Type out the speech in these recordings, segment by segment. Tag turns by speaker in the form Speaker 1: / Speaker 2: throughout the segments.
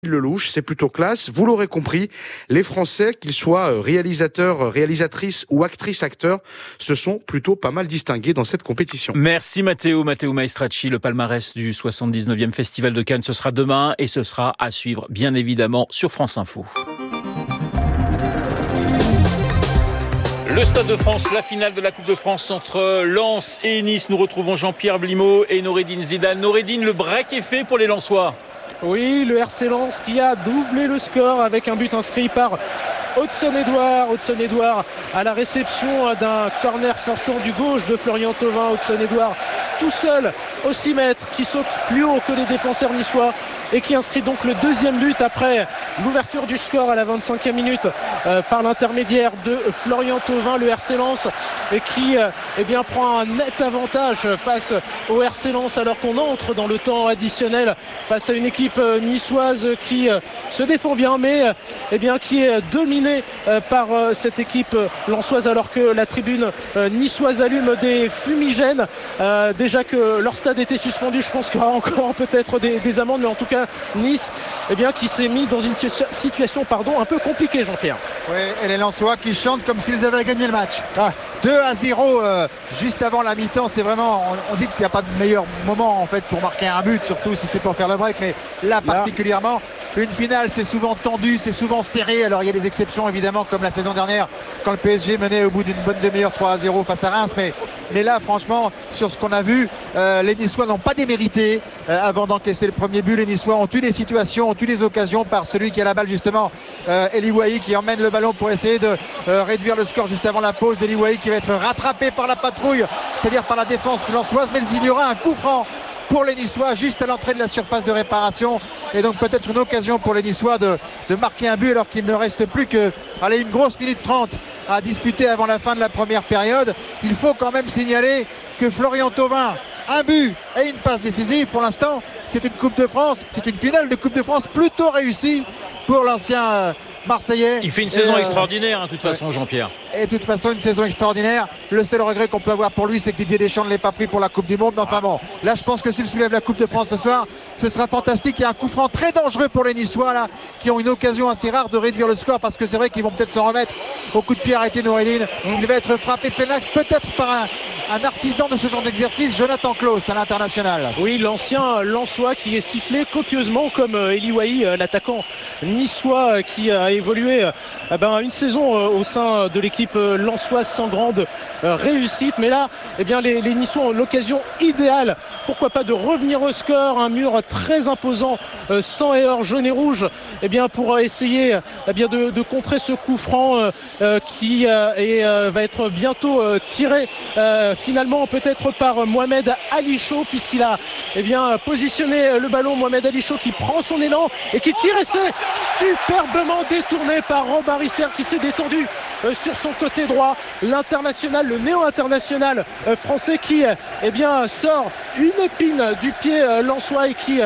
Speaker 1: Lelouch, c'est plutôt classe. Vous l'aurez compris, les Français, qu'ils soient réalisateurs, réalisatrices ou actrices, acteurs, se sont plutôt pas mal distingués dans cette compétition.
Speaker 2: Merci Matteo Maestracci. Le palmarès du 79e Festival de Cannes, ce sera demain et ce sera à suivre bien évidemment sur France Info. Le Stade de France, la finale de la Coupe de France entre Lens et Nice. Nous retrouvons Jean-Pierre Blimaud et Noureddine Zidane. Noureddine, le break est fait pour les Lensois.
Speaker 3: Oui, le RC Lens qui a doublé le score avec un but inscrit par Hudson-Edouard. Hudson-Edouard à la réception d'un corner sortant du gauche de Florian Thauvin. Hudson-Edouard tout seul au 6 mètres qui saute plus haut que les défenseurs niçois et qui inscrit donc le deuxième but après l'ouverture du score à la 25e minute par l'intermédiaire de Florian Thauvin. Le RC Lens qui prend un net avantage face au RC Lens alors qu'on entre dans le temps additionnel face à une équipe niçoise qui se défend bien mais qui est dominée par cette équipe lensoise alors que la tribune niçoise allume des fumigènes. Déjà que leur stade était suspendu, je pense qu'il y aura encore peut-être des amendes, mais en tout cas Nice qui s'est mis dans une situation un peu compliquée, Jean-Pierre.
Speaker 4: Oui, et les Lensois qui chantent comme s'ils avaient gagné le match. 2-0 juste avant la mi-temps, c'est vraiment, on dit qu'il n'y a pas de meilleur moment en fait pour marquer un but, surtout si c'est pour faire le break, mais là particulièrement. Une finale, c'est souvent tendu, c'est souvent serré. Alors il y a des exceptions évidemment, comme la saison dernière, quand le PSG menait au bout d'une bonne demi-heure 3-0 face à Reims. Mais là, franchement, sur ce qu'on a vu, les Niçois n'ont pas démérité avant d'encaisser le premier but. Les Niçois ont eu des situations, ont eu des occasions par celui qui a la balle justement, Eli Wahi, qui emmène le ballon pour essayer de réduire le score juste avant la pause. Eli Wahi qui va être rattrapé par la patrouille, c'est-à-dire par la défense lensoise, mais il y aura un coup franc pour les Niçois juste à l'entrée de la surface de réparation et donc peut-être une occasion pour les Niçois de marquer un but alors qu'il ne reste plus que une grosse minute 30 à disputer avant la fin de la première période. Il faut quand même signaler que Florian Thauvin, un but et une passe décisive. Pour l'instant, c'est une Coupe de France, c'est une finale de Coupe de France plutôt réussie pour l'ancien Marseillais.
Speaker 2: Il fait une saison extraordinaire, de toute façon, Jean-Pierre.
Speaker 4: Et de toute façon, une saison extraordinaire. Le seul regret qu'on peut avoir pour lui, c'est que Didier Deschamps ne l'ait pas pris pour la Coupe du Monde. Mais enfin bon, là, je pense que s'il soulève la Coupe de France ce soir, ce sera fantastique. Il y a un coup franc très dangereux pour les Niçois, là, qui ont une occasion assez rare de réduire le score, parce que c'est vrai qu'ils vont peut-être s'en remettre au coup de pied arrêté Noureddine. Il va être frappé plein axe, peut-être par un artisan de ce genre d'exercice, Jonathan Klaus, à l'international.
Speaker 3: Oui, l'ancien Lensois qui est sifflé copieusement comme Eli Wahi, l'attaquant niçois qui a évolué une saison au sein de l'équipe lensoise sans grande réussite. Mais là, les Niçois ont l'occasion idéale, pourquoi pas, de revenir au score. Un mur très imposant, sang et or, jaune et rouge, pour essayer de contrer ce coup franc qui va être bientôt tiré finalement peut-être par Mohamed Ali Chaud, puisqu'il a positionné le ballon. Mohamed Ali Chaud qui prend son élan et qui tire, et c'est superbement détourné par Robin Risser qui s'est détendu sur son côté droit. L'international, le néo-international français qui sort une épine du pied lensois et qui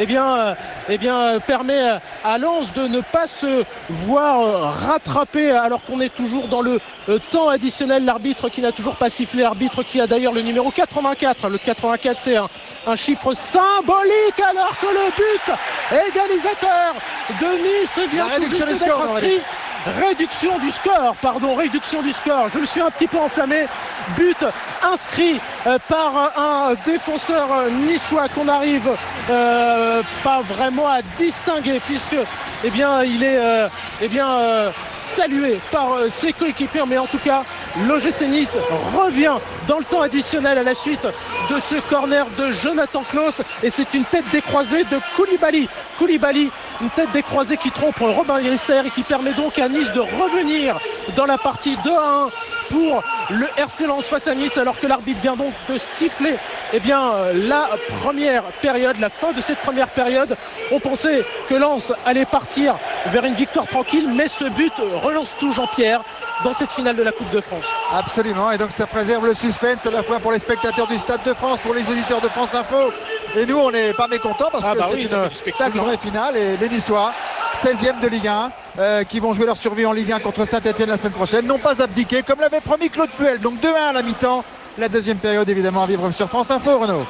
Speaker 3: permet à Lens de ne pas se voir rattraper alors qu'on est toujours dans le temps additionnel. L'arbitre qui n'a toujours pas sifflé, l'arbitre qui a d'ailleurs le numéro 84. Le 84, c'est un chiffre symbolique alors que le but égalisateur de Nice vient tout juste d'être inscrit. Réduction du score, je me suis un petit peu enflammé. But inscrit par un défenseur niçois qu'on n'arrive pas vraiment à distinguer, puisque il est salué par ses coéquipiers. Mais en tout cas, l'OGC Nice revient dans le temps additionnel à la suite de ce corner de Jonathan Klaus, et c'est une tête décroisée de Koulibaly, une tête décroisée qui trompe Robin Risser et qui permet donc à Nice de revenir dans la partie 2-1 pour le RC Lens face à Nice, alors que l'arbitre vient donc de siffler la première période, la fin de cette première période. On pensait que Lens allait partir vers une victoire tranquille, mais ce but relance tout, Jean-Pierre, dans cette finale de la Coupe de France.
Speaker 4: Absolument, et donc ça préserve le suspense à la fois pour les spectateurs du Stade de France, pour les auditeurs de France Info, et nous on n'est pas mécontents parce que c'est une vraie finale. Et les Niçois, 16e de Ligue 1, qui vont jouer leur survie en Ligue 1 contre Saint-Etienne la semaine prochaine, n'ont pas abdiqué comme l'avait promis Claude Puel. Donc 2-1 à la mi-temps, la deuxième période évidemment à vivre sur France Info, Renaud.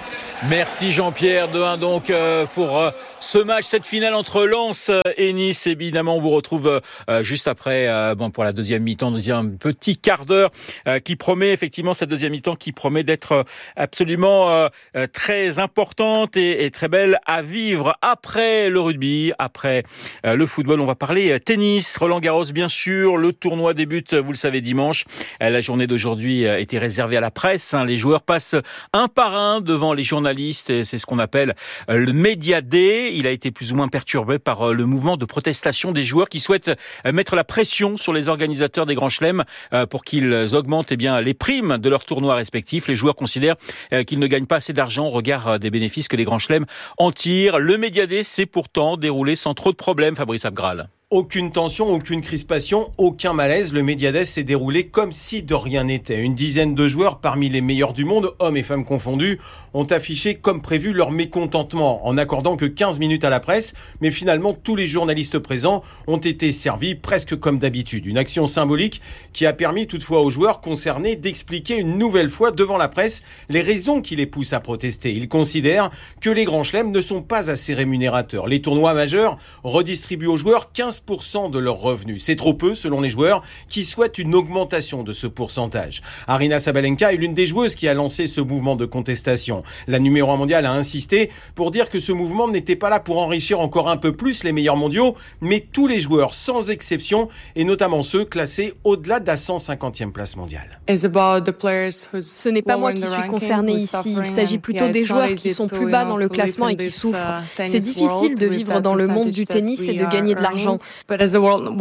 Speaker 2: Merci Jean-Pierre. 2-1 donc pour ce match, cette finale entre Lens et Nice. Évidemment, on vous retrouve juste après pour la deuxième mi-temps, deuxième petit quart d'heure qui promet effectivement cette deuxième mi-temps qui promet d'être absolument très importante et très belle à vivre. Après le rugby, après le football, on va parler tennis. Roland-Garros bien sûr, le tournoi débute, vous le savez, dimanche. La journée d'aujourd'hui était réservée à la presse. Les joueurs passent un par un devant les journalistes. C'est ce qu'on appelle le Media Day. Il a été plus ou moins perturbé par le mouvement de protestation des joueurs qui souhaitent mettre la pression sur les organisateurs des grands chelems pour qu'ils augmentent les primes de leurs tournois respectifs. Les joueurs considèrent qu'ils ne gagnent pas assez d'argent au regard des bénéfices que les grands chelems en tirent. Le Media Day s'est pourtant déroulé sans trop de problèmes, Fabrice Abgral.
Speaker 5: Aucune tension, aucune crispation, aucun malaise. Le Media Day s'est déroulé comme si de rien n'était. Une dizaine de joueurs parmi les meilleurs du monde, hommes et femmes confondus, ont affiché comme prévu leur mécontentement en n'accordant que 15 minutes à la presse. Mais finalement, tous les journalistes présents ont été servis presque comme d'habitude. Une action symbolique qui a permis toutefois aux joueurs concernés d'expliquer une nouvelle fois devant la presse les raisons qui les poussent à protester. Ils considèrent que les grands chelems ne sont pas assez rémunérateurs. Les tournois majeurs redistribuent aux joueurs 15% de leurs revenus. C'est trop peu selon les joueurs qui souhaitent une augmentation de ce pourcentage. Aryna Sabalenka est l'une des joueuses qui a lancé ce mouvement de contestation. La numéro 1 mondiale a insisté pour dire que ce mouvement n'était pas là pour enrichir encore un peu plus les meilleurs mondiaux, mais tous les joueurs sans exception et notamment ceux classés au-delà de la 150e place mondiale.
Speaker 6: Ce n'est pas moi qui suis concerné ici. Il s'agit plutôt des joueurs qui sont plus bas dans le classement et qui souffrent. C'est difficile de vivre dans le monde du tennis et de gagner de l'argent.
Speaker 7: Mais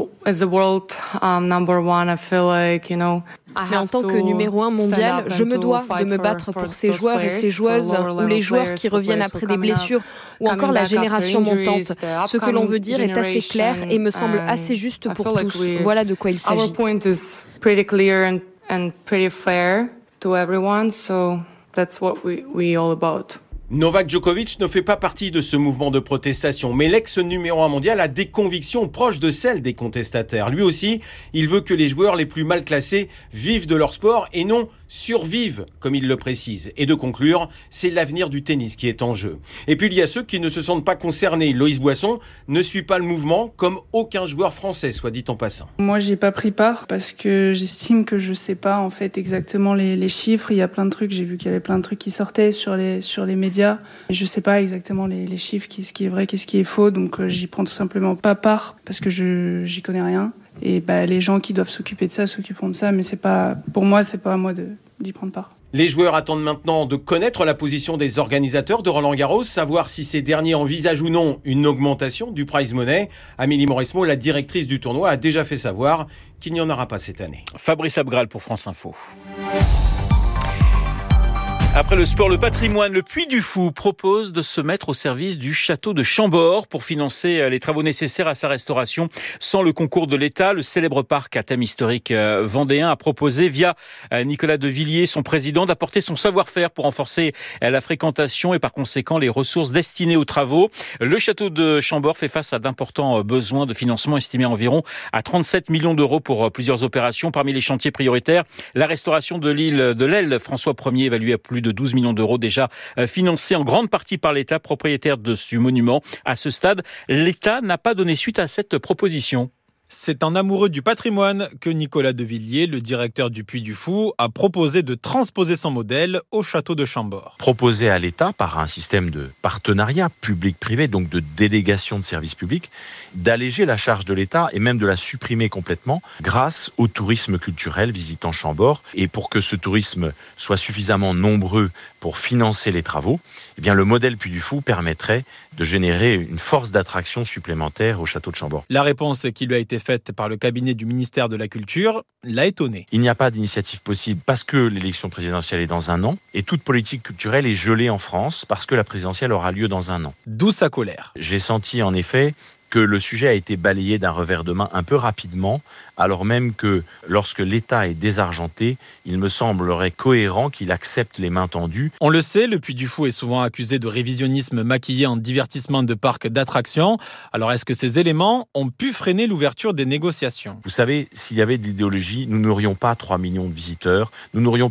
Speaker 6: en tant que numéro 1 mondial, je me dois de me battre pour ces joueurs et ces joueuses ou les joueurs qui reviennent après des blessures ou encore la génération montante. Ce que l'on veut dire est assez clair et me semble assez juste pour tous. Voilà de quoi il s'agit.
Speaker 7: Our point is pretty clear and pretty fair to everyone, so that's what we all about.
Speaker 5: Novak Djokovic ne fait pas partie de ce mouvement de protestation, mais l'ex-numéro 1 mondial a des convictions proches de celles des contestataires. Lui aussi, il veut que les joueurs les plus mal classés vivent de leur sport et non survivent, comme il le précise. Et de conclure, c'est l'avenir du tennis qui est en jeu. Et puis il y a ceux qui ne se sentent pas concernés. Loïs Boisson ne suit pas le mouvement, comme aucun joueur français, soit dit en passant.
Speaker 8: Moi, j'ai pas pris part parce que j'estime que je sais pas en fait exactement les chiffres. Il y a plein de trucs, j'ai vu qu'il y avait plein de trucs qui sortaient sur les médias. Et je sais pas exactement les chiffres, ce qui est vrai, qu'est-ce qui est faux. Donc j'y prends tout simplement pas part parce que j'y connais rien. Et les gens qui doivent s'occuper de ça s'occuperont de ça, mais pour moi, c'est pas à moi d'y prendre part.
Speaker 5: Les joueurs attendent maintenant de connaître la position des organisateurs de Roland-Garros, savoir si ces derniers envisagent ou non une augmentation du prize money. Amélie Mauresmo, la directrice du tournoi, a déjà fait savoir qu'il n'y en aura pas cette année.
Speaker 2: Fabrice Abgral pour France Info. Après le sport, le patrimoine, le Puy du Fou propose de se mettre au service du château de Chambord pour financer les travaux nécessaires à sa restauration sans le concours de l'État. Le célèbre parc à thème historique vendéen a proposé via Nicolas de Villiers, son président, d'apporter son savoir-faire pour renforcer la fréquentation et par conséquent les ressources destinées aux travaux. Le château de Chambord fait face à d'importants besoins de financement estimés environ à 37 millions d'euros pour plusieurs opérations. Parmi les chantiers prioritaires, la restauration de l'île de l'Aile François Ier évaluée à plus de 12 millions d'euros déjà financés en grande partie par l'État propriétaire de ce monument. À ce stade, l'État n'a pas donné suite à cette proposition.
Speaker 9: C'est un amoureux du patrimoine que Nicolas de Villiers, le directeur du Puy du Fou, a proposé de transposer son modèle au château de Chambord.
Speaker 10: Proposé à l'État par un système de partenariat public-privé, donc de délégation de services publics, d'alléger la charge de l'État et même de la supprimer complètement grâce au tourisme culturel visitant Chambord. Et pour que ce tourisme soit suffisamment nombreux pour financer les travaux, eh bien le modèle Puy du Fou permettrait de générer une force d'attraction supplémentaire au château de Chambord.
Speaker 9: La réponse qui lui a été faite par le cabinet du ministère de la Culture l'a étonné.
Speaker 10: Il n'y a pas d'initiative possible parce que l'élection présidentielle est dans un an et toute politique culturelle est gelée en France parce que la présidentielle aura lieu dans un an.
Speaker 9: D'où sa colère.
Speaker 10: J'ai senti en effet que le sujet a été balayé d'un revers de main un peu rapidement, alors même que lorsque l'État est désargenté, il me semblerait cohérent qu'il accepte les mains tendues.
Speaker 9: On le sait, le Puy du Fou est souvent accusé de révisionnisme maquillé en divertissement de parc d'attractions. Alors est-ce que ces éléments ont pu freiner l'ouverture des négociations ?
Speaker 10: Vous savez, s'il y avait de l'idéologie, nous n'aurions pas 3 millions de visiteurs, nous n'aurions pas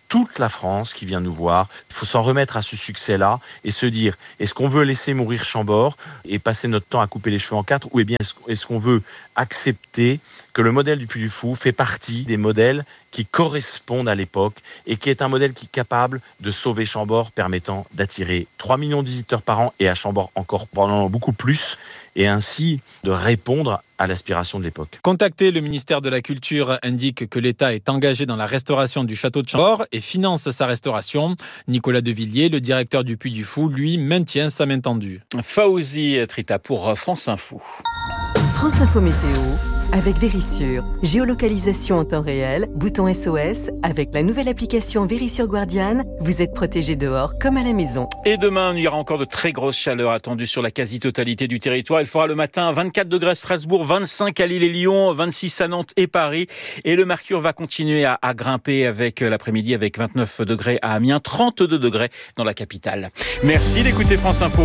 Speaker 10: toute la France qui vient nous voir. Il faut s'en remettre à ce succès-là et se dire, est-ce qu'on veut laisser mourir Chambord et passer notre temps à couper les cheveux en quatre, ou bien est-ce qu'on veut accepter que le modèle du Puy du Fou fait partie des modèles qui correspondent à l'époque et qui est un modèle qui est capable de sauver Chambord, permettant d'attirer 3 millions de visiteurs par an et à Chambord encore probablement beaucoup plus, et ainsi de répondre à l'aspiration de l'époque.
Speaker 9: Contacté, le ministère de la Culture indique que l'État est engagé dans la restauration du château de Chambord et finance sa restauration. Nicolas Devilliers, le directeur du Puy du Fou, lui, maintient sa main tendue.
Speaker 2: Fawzi Trita pour France Info.
Speaker 11: France Info Météo avec Vérissure. Géolocalisation en temps réel, bouton SOS. Avec la nouvelle application Vérissure Guardian, vous êtes protégé dehors comme à la maison.
Speaker 2: Et demain, il y aura encore de très grosses chaleurs attendues sur la quasi-totalité du territoire. Il fera le matin 24 degrés à Strasbourg, 25 à Lille et Lyon, 26 à Nantes et Paris. Et le mercure va continuer à grimper avec l'après-midi avec 29 degrés à Amiens, 32 degrés dans la capitale. Merci d'écouter France Info.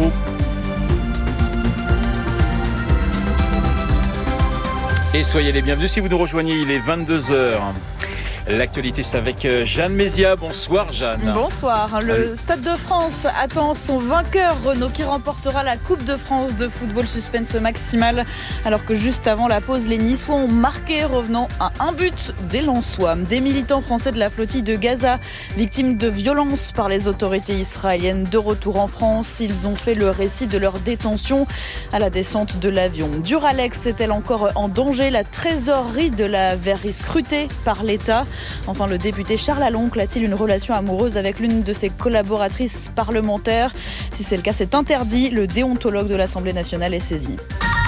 Speaker 2: Et soyez les bienvenus si vous nous rejoignez, il est 22h. L'actualité, c'est avec Jeanne Mézia. Bonsoir Jeanne.
Speaker 12: Bonsoir. Le Stade de France attend son vainqueur Renault qui remportera la Coupe de France de football, suspense maximal. Alors que juste avant la pause, les Niçois ont marqué, revenant à un but des Lensois. Des militants français de la flottille de Gaza, victimes de violences par les autorités israéliennes, de retour en France. Ils ont fait le récit de leur détention à la descente de l'avion. Duralex est-elle encore en danger? La trésorerie de la verrerie scrutée par l'État. Enfin, le député Charles Aloncle a-t-il une relation amoureuse avec l'une de ses collaboratrices parlementaires? Si c'est le cas, c'est interdit. Le déontologue de l'Assemblée nationale est saisi.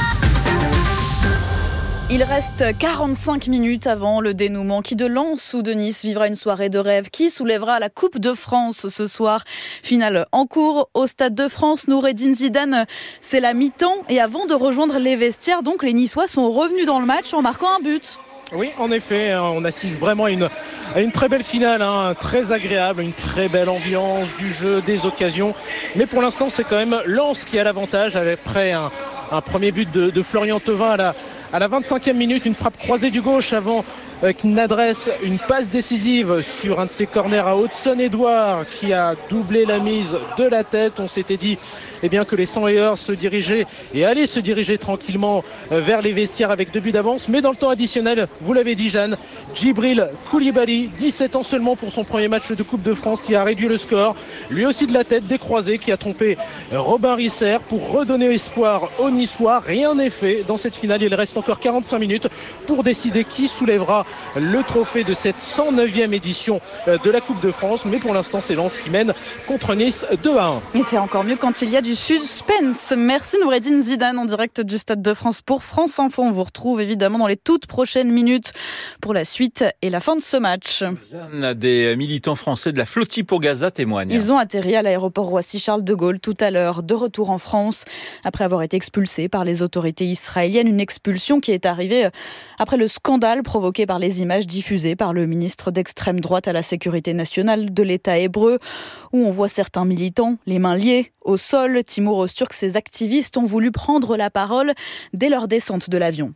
Speaker 12: Il reste 45 minutes avant le dénouement. Qui de Lens ou de Nice vivra une soirée de rêve? Qui soulèvera la Coupe de France ce soir? Finale en cours au Stade de France. Noureddine Zidane, c'est la mi-temps. Et avant de rejoindre les vestiaires, donc, les Niçois sont revenus dans le match en marquant un but.
Speaker 3: Oui, en effet, on assiste vraiment à une très belle finale, très agréable, une très belle ambiance du jeu, des occasions. Mais pour l'instant, c'est quand même Lens qui a l'avantage après un premier but de Florian Thauvin à la 25e minute, une frappe croisée du gauche avant qu'il n'adresse une passe décisive sur un de ses corners à Hudson-Edouard qui a doublé la mise de la tête. On s'était dit que les 100 heures allaient se diriger tranquillement vers les vestiaires avec 2 buts d'avance. Mais dans le temps additionnel, vous l'avez dit Jeanne, Djibril Koulibaly, 17 ans seulement pour son premier match de Coupe de France, qui a réduit le score. Lui aussi de la tête, décroisé, qui a trompé Robin Risser pour redonner espoir aux Niçois. Rien n'est fait dans cette finale. Il reste encore 45 minutes pour décider qui soulèvera le trophée de cette 109e édition de la Coupe de France. Mais pour l'instant, c'est Lens qui mène contre Nice 2-1.
Speaker 12: Et c'est encore mieux quand il y a du suspense. Merci Noureddine Zidane en direct du Stade de France pour France Info. On vous retrouve évidemment dans les toutes prochaines minutes pour la suite et la fin de ce match.
Speaker 2: Des militants français de la flottille pour Gaza témoignent.
Speaker 12: Ils ont atterri à l'aéroport Roissy-Charles de Gaulle tout à l'heure, de retour en France, après avoir été expulsés par les autorités israéliennes. Une expulsion qui est arrivée après le scandale provoqué par les images diffusées par le ministre d'extrême droite à la sécurité nationale de l'État hébreu, où on voit certains militants les mains liées au sol. Timur Öztürk, ses activistes ont voulu prendre la parole dès leur descente de l'avion.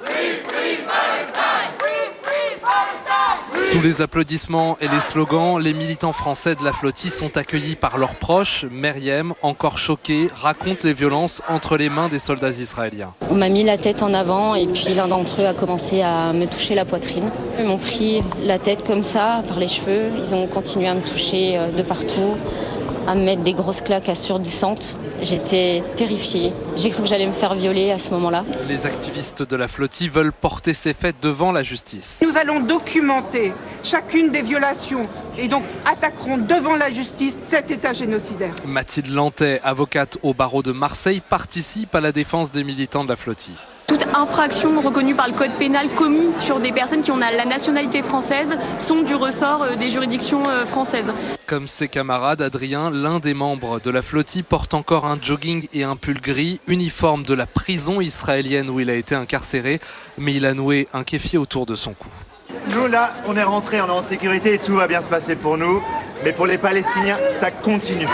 Speaker 13: Sous les applaudissements et les slogans, les militants français de la flottille sont accueillis par leurs proches. Meriem, encore choquée, raconte les violences entre les mains des soldats israéliens.
Speaker 14: On m'a mis la tête en avant et puis l'un d'entre eux a commencé à me toucher la poitrine. Ils m'ont pris la tête comme ça, par les cheveux. Ils ont continué à me toucher de partout, à me mettre des grosses claques assourdissantes. J'étais terrifiée. J'ai cru que j'allais me faire violer à ce moment-là.
Speaker 13: Les activistes de la flottille veulent porter ces faits devant la justice.
Speaker 15: Nous allons documenter chacune des violations et donc attaquerons devant la justice cet État génocidaire.
Speaker 13: Mathilde Lantais, avocate au barreau de Marseille, participe à la défense des militants de la flottille.
Speaker 16: Toute infraction reconnue par le code pénal commis sur des personnes qui ont la nationalité française sont du ressort des juridictions françaises.
Speaker 13: Comme ses camarades, Adrien, l'un des membres de la flottille, porte encore un jogging et un pull gris, uniforme de la prison israélienne où il a été incarcéré, mais il a noué un kéfier autour de son cou.
Speaker 17: Nous là, on est rentrés, on est en sécurité et tout va bien se passer pour nous. Mais pour les Palestiniens, ça continue.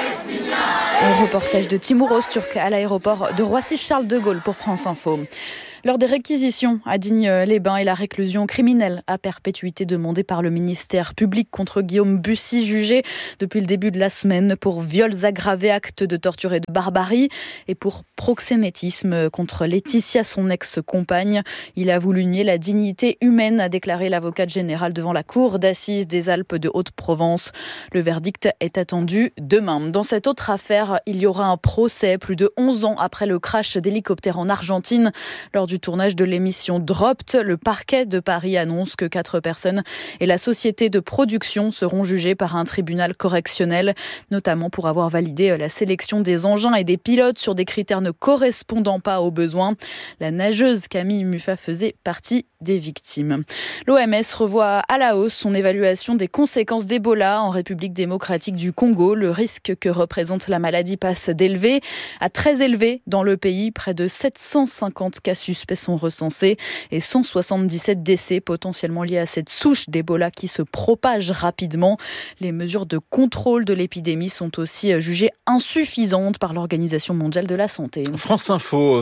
Speaker 12: Un reportage de Timur Öztürk à l'aéroport de Roissy-Charles de Gaulle pour France Info. Lors des réquisitions à Digne-les-Bains et la réclusion criminelle à perpétuité demandée par le ministère public contre Guillaume Bussy, jugé depuis le début de la semaine pour viols aggravés, actes de torture et de barbarie et pour proxénétisme contre Laetitia, son ex-compagne. Il a voulu nier la dignité humaine, a déclaré l'avocate générale devant la cour d'assises des Alpes de Haute-Provence. Le verdict est attendu demain. Dans cette autre affaire, il y aura un procès plus de 11 ans après le crash d'hélicoptère en Argentine. Lors du tournage de l'émission Dropped, le parquet de Paris annonce que 4 personnes et la société de production seront jugées par un tribunal correctionnel, notamment pour avoir validé la sélection des engins et des pilotes sur des critères ne correspondant pas aux besoins. La nageuse Camille Muffat faisait partie des victimes. L'OMS revoit à la hausse son évaluation des conséquences d'Ebola en République démocratique du Congo. Le risque que représente la maladie passe d'élevé à très élevé dans le pays. Près de 750 cas suspects sont recensés et 177 décès potentiellement liés à cette souche d'Ebola qui se propage rapidement. Les mesures de contrôle de l'épidémie sont aussi jugées insuffisantes par l'Organisation mondiale de la santé.
Speaker 2: France Info,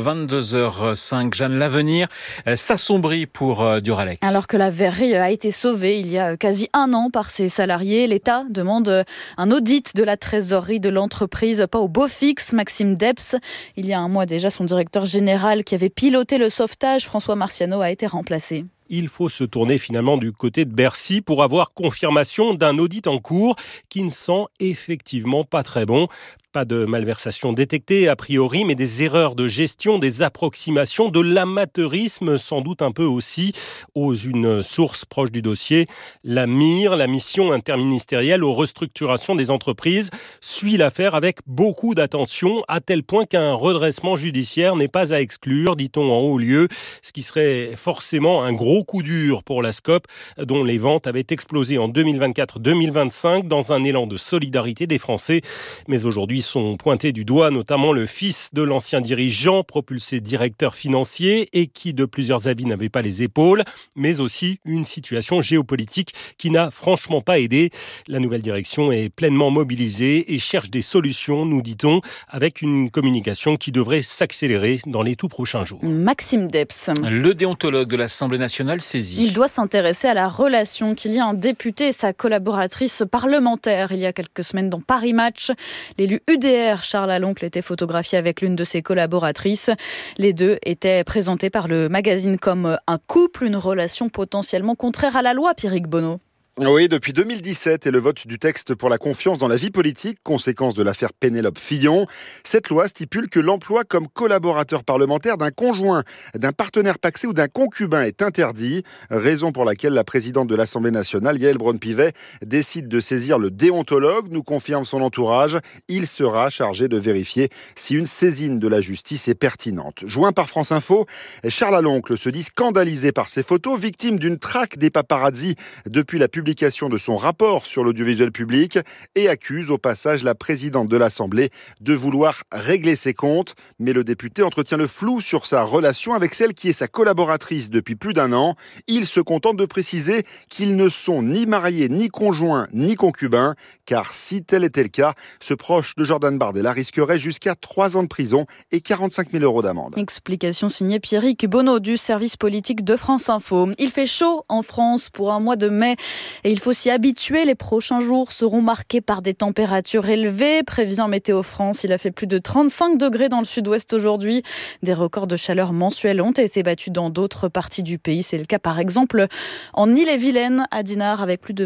Speaker 2: 22h05. Jeanne, l'avenir s'assombrit pour Duralex.
Speaker 12: Alors que la verrerie a été sauvée il y a quasi un an par ses salariés, l'État demande un audit de la trésorerie de l'entreprise. Pas au beau fixe, Maxime Debs. Il y a un mois déjà, son directeur général qui avait piloté le sauvetage, François Marciano, a été remplacé.
Speaker 18: Il faut se tourner finalement du côté de Bercy pour avoir confirmation d'un audit en cours qui ne sent effectivement pas très bon. Pas de malversation détectée a priori, mais des erreurs de gestion, des approximations, de l'amateurisme sans doute un peu aussi, ose une source proche du dossier. La MIR, la mission interministérielle aux restructurations des entreprises, suit l'affaire avec beaucoup d'attention, à tel point qu'un redressement judiciaire n'est pas à exclure, dit-on en haut lieu, ce qui serait forcément un gros coup dur pour la SCOP, dont les ventes avaient explosé en 2024-2025 dans un élan de solidarité des Français. Mais aujourd'hui sont pointés du doigt notamment le fils de l'ancien dirigeant, propulsé directeur financier et qui de plusieurs avis n'avait pas les épaules, mais aussi une situation géopolitique qui n'a franchement pas aidé. La nouvelle direction est pleinement mobilisée et cherche des solutions, nous dit-on, avec une communication qui devrait s'accélérer dans les tout prochains jours.
Speaker 12: Maxime Debs.
Speaker 2: Le déontologue de l'Assemblée nationale saisi.
Speaker 12: Il doit s'intéresser à la relation qu'il y a un député et sa collaboratrice parlementaire. Il y a quelques semaines dans Paris Match, l'élu UDR Charles Aloncle était photographié avec l'une de ses collaboratrices. Les deux étaient présentés par le magazine comme un couple, une relation potentiellement contraire à la loi, Pierrick Bonneau.
Speaker 19: Oui, depuis 2017 et le vote du texte pour la confiance dans la vie politique, conséquence de l'affaire Pénélope Fillon, cette loi stipule que l'emploi comme collaborateur parlementaire d'un conjoint, d'un partenaire pacsé ou d'un concubin est interdit, raison pour laquelle la présidente de l'Assemblée nationale, Yaël Braun-Pivet, décide de saisir le déontologue, nous confirme son entourage. Il sera chargé de vérifier si une saisine de la justice est pertinente. Joint par France Info, Charles Aloncle se dit scandalisé par ces photos, victime d'une traque des paparazzis depuis la publication de son rapport sur l'audiovisuel public et accuse au passage la présidente de l'Assemblée de vouloir régler ses comptes. Mais le député entretient le flou sur sa relation avec celle qui est sa collaboratrice depuis plus d'un an. Il se contente de préciser qu'ils ne sont ni mariés, ni conjoints, ni concubins, car si tel était le cas, ce proche de Jordan Bardella risquerait jusqu'à 3 ans de prison et 45 000 € d'amende.
Speaker 12: Explication signée Pierrick Bonneau du service politique de France Info. Il fait chaud en France pour un mois de mai. Et il faut s'y habituer, les prochains jours seront marqués par des températures élevées, prévient Météo France. Il a fait plus de 35 degrés dans le sud-ouest aujourd'hui. Des records de chaleur mensuels ont été battus dans d'autres parties du pays. C'est le cas par exemple en Ille-et-Vilaine, à Dinard, avec plus de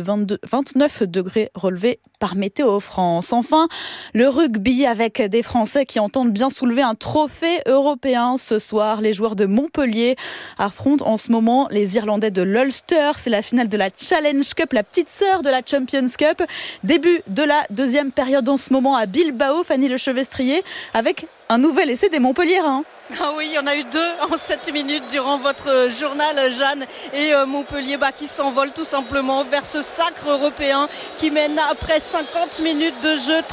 Speaker 12: 29 degrés relevés par Météo France. Enfin, le rugby avec des Français qui entendent bien soulever un trophée européen. Ce soir, les joueurs de Montpellier affrontent en ce moment les Irlandais de l'Ulster. C'est la finale de la Challenge Cup, la petite sœur de la Champions Cup. Début de la deuxième période en ce moment à Bilbao, Fanny Lechevestrier, avec un nouvel essai des Montpelliérains.
Speaker 20: Ah oui, il y en a eu 2 en 7 minutes durant votre journal, Jeanne, et Montpellier qui s'envole tout simplement vers ce sacre européen qui mène après 50 minutes de jeu,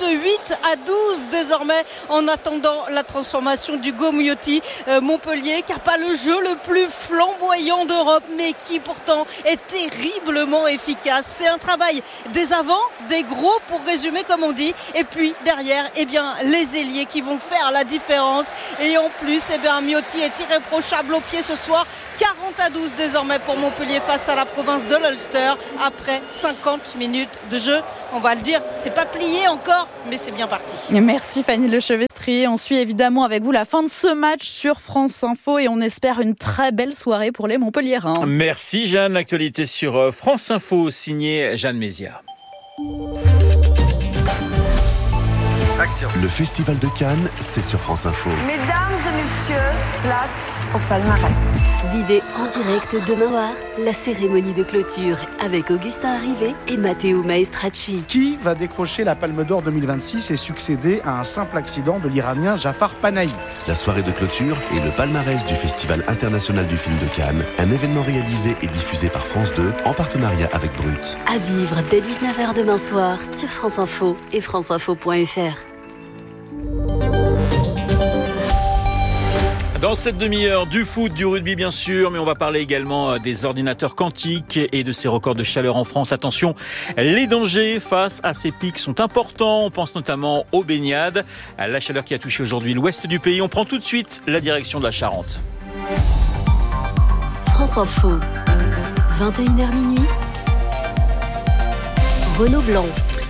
Speaker 20: 38-12 désormais, en attendant la transformation d'Hugo Miotti. Montpellier qui n'a pas le jeu le plus flamboyant d'Europe, mais qui pourtant est terriblement efficace. C'est un travail des avants, des gros pour résumer comme on dit, et puis derrière, les ailiers qui vont faire la différence. Et en plus, Miotti est irréprochable au pied ce soir. 40-12 désormais pour Montpellier face à la province de l'Ulster après 50 minutes de jeu. On va le dire, c'est pas plié encore, mais c'est bien parti.
Speaker 12: Merci Fanny Lechevêtrier. On suit évidemment avec vous la fin de ce match sur France Info et on espère une très belle soirée pour les Montpelliérains.
Speaker 2: Merci Jeanne. L'actualité sur France Info, signée Jeanne Mézia.
Speaker 21: Le Festival de Cannes, c'est sur France Info.
Speaker 22: Mesdames et messieurs, place au palmarès.
Speaker 11: Vivez en direct demain soir la cérémonie de clôture avec Augustin Arrivé et Matteo Maestracci.
Speaker 1: Qui va décrocher la Palme d'Or 2026 et succéder à un simple accident de l'Iranien Jafar Panahi?
Speaker 21: La soirée de clôture et le palmarès du Festival international du film de Cannes, un événement réalisé et diffusé par France 2 en partenariat avec Brut.
Speaker 11: À vivre dès 19h demain soir sur France Info et franceinfo.fr.
Speaker 2: Dans cette demi-heure, du foot, du rugby bien sûr, mais on va parler également des ordinateurs quantiques et de ces records de chaleur en France. Attention, les dangers face à ces pics sont importants. On pense notamment aux baignades, à la chaleur qui a touché aujourd'hui l'ouest du pays. On prend tout de suite la direction de la Charente.
Speaker 11: France Info, 21h minuit, Renaud Blanc.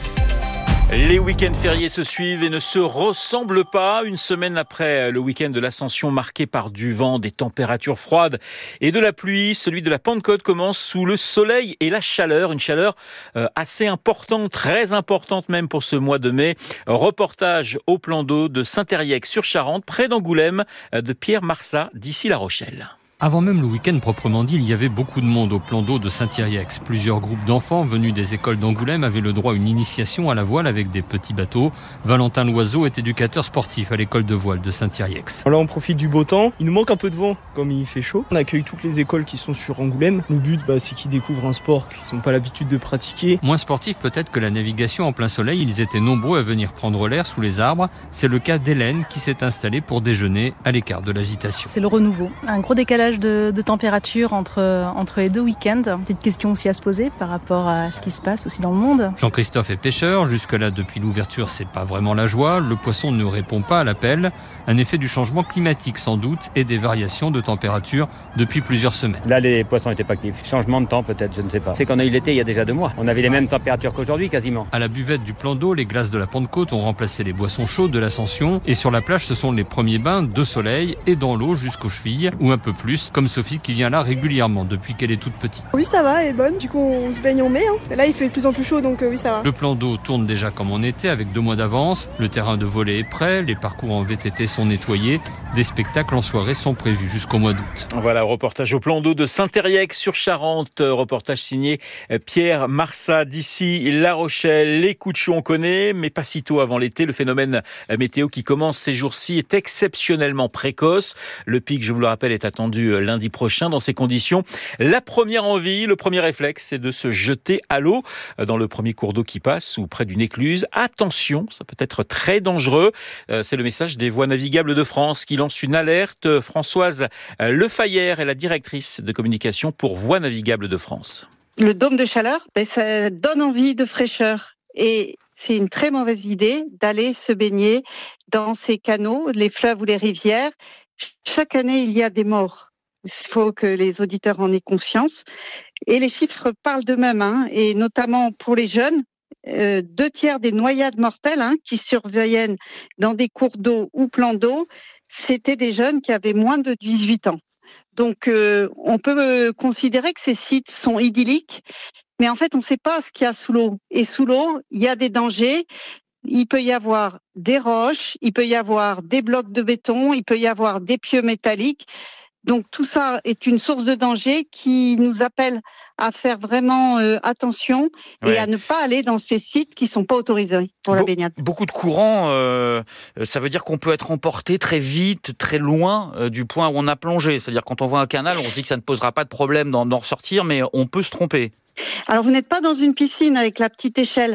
Speaker 2: Les week-ends fériés se suivent et ne se ressemblent pas. Une semaine après le week-end de l'Ascension marqué par du vent, des températures froides et de la pluie, celui de la Pentecôte commence sous le soleil et la chaleur. Une chaleur assez importante, très importante même pour ce mois de mai. Reportage au plan d'eau de Saint-Thériac-sur-Charente, près d'Angoulême, de Pierre Marsat, d'ici La Rochelle.
Speaker 23: Avant même le week-end proprement dit, il y avait beaucoup de monde au plan d'eau de Saint-Thériac. Plusieurs groupes d'enfants venus des écoles d'Angoulême avaient le droit à une initiation à la voile avec des petits bateaux. Valentin Loiseau est éducateur sportif à l'école de voile de Saint-Thériac.
Speaker 24: Là, on profite du beau temps. Il nous manque un peu de vent, comme il fait chaud. On accueille toutes les écoles qui sont sur Angoulême. Le but, c'est qu'ils découvrent un sport qu'ils n'ont pas l'habitude de pratiquer.
Speaker 23: Moins sportif peut-être que la navigation en plein soleil, ils étaient nombreux à venir prendre l'air sous les arbres. C'est le cas d'Hélène qui s'est installée pour déjeuner à l'écart de l'agitation.
Speaker 25: C'est le renouveau. Un gros décalage de température entre les deux week-ends. Petite question aussi à se poser par rapport à ce qui se passe aussi dans le monde.
Speaker 23: Jean-Christophe est pêcheur. Jusque-là, depuis l'ouverture, c'est pas vraiment la joie. Le poisson ne répond pas à l'appel. Un effet du changement climatique sans doute et des variations de température depuis plusieurs semaines.
Speaker 26: Là, les poissons n'étaient pas actifs. Changement de temps peut-être, je ne sais pas. C'est qu'on a eu l'été il y a déjà 2 mois. On avait les mêmes températures qu'aujourd'hui quasiment.
Speaker 23: À la buvette du plan d'eau, les glaces de la Pentecôte ont remplacé les boissons chaudes de l'Ascension. Et sur la plage, ce sont les premiers bains de soleil et dans l'eau jusqu'aux chevilles ou un peu plus, comme Sophie qui vient là régulièrement depuis qu'elle est toute petite.
Speaker 27: Oui, ça va, elle est bonne. Du coup, on se baigne en mai. Là, il fait de plus en plus chaud, donc oui, ça va.
Speaker 23: Le plan d'eau tourne déjà comme en été avec 2 mois d'avance. Le terrain de volley est prêt, les parcours en VTT sont nettoyés. Des spectacles en soirée sont prévus jusqu'au mois d'août.
Speaker 2: Voilà, reportage au plan d'eau de Saint-Thériac-sur-Charente. Reportage signé Pierre Marsat d'ici La Rochelle. Les coups de chaud, on connaît, mais pas si tôt avant l'été. Le phénomène météo qui commence ces jours-ci est exceptionnellement précoce. Le pic, je vous le rappelle, est attendu lundi prochain. Dans ces conditions, la première envie, le premier réflexe, c'est de se jeter à l'eau dans le premier cours d'eau qui passe ou près d'une écluse. Attention, ça peut être très dangereux. C'est le message des Voies navigables de France qui lance une alerte. Françoise Lefayère est la directrice de communication pour Voies navigables de France.
Speaker 28: Le dôme de chaleur, ça donne envie de fraîcheur. Et c'est une très mauvaise idée d'aller se baigner dans ces canaux, les fleuves ou les rivières. Chaque année, il y a des morts. Il faut que les auditeurs en aient conscience. Et les chiffres parlent d'eux-mêmes, et notamment pour les jeunes. 2/3 des noyades mortelles qui surviennent dans des cours d'eau ou plans d'eau, c'était des jeunes qui avaient moins de 18 ans. Donc, on peut considérer que ces sites sont idylliques, mais en fait, on ne sait pas ce qu'il y a sous l'eau. Et sous l'eau, il y a des dangers. Il peut y avoir des roches, il peut y avoir des blocs de béton, il peut y avoir des pieux métalliques. Donc tout ça est une source de danger qui nous appelle à faire vraiment attention et à ne pas aller dans ces sites qui ne sont pas autorisés pour la baignade.
Speaker 29: Beaucoup de courants, ça veut dire qu'on peut être emporté très vite, très loin du point où on a plongé. C'est-à-dire quand on voit un canal, on se dit que ça ne posera pas de problème d'en ressortir, mais on peut se tromper.
Speaker 28: Alors vous n'êtes pas dans une piscine avec la petite échelle.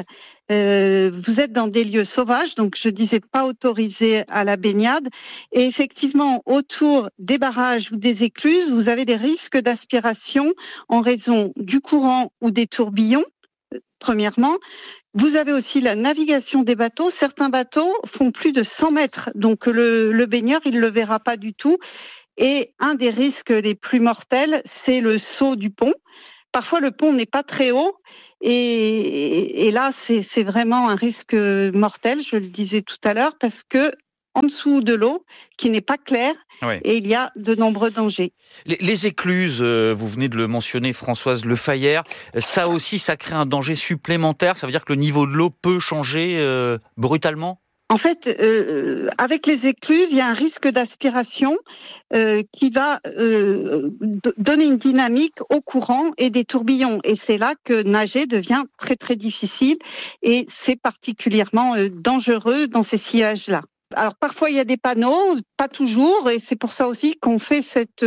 Speaker 28: Vous êtes dans des lieux sauvages, donc je disais pas autorisés à la baignade. Et effectivement, autour des barrages ou des écluses, vous avez des risques d'aspiration en raison du courant ou des tourbillons. premièrement. Vous avez aussi la navigation des bateaux. Certains bateaux font plus de 100 mètres. Donc, le baigneur, il ne le verra pas du tout. Et un des risques les plus mortels, c'est le saut du pont. Parfois, le pont n'est pas très haut. Et là, c'est vraiment un risque mortel, je le disais tout à l'heure, parce que en dessous de l'eau, qui n'est pas claire, et il y a de nombreux dangers.
Speaker 29: Les écluses, vous venez de le mentionner, Françoise Lefayère, ça aussi, ça crée un danger supplémentaire. Ça veut dire que le niveau de l'eau peut changer brutalement ?
Speaker 28: En fait, avec les écluses, il y a un risque d'aspiration qui va donner une dynamique au courant et des tourbillons. Et c'est là que nager devient très très difficile et c'est particulièrement dangereux dans ces sillages-là. Alors parfois il y a des panneaux, pas toujours, et c'est pour ça aussi qu'on fait cette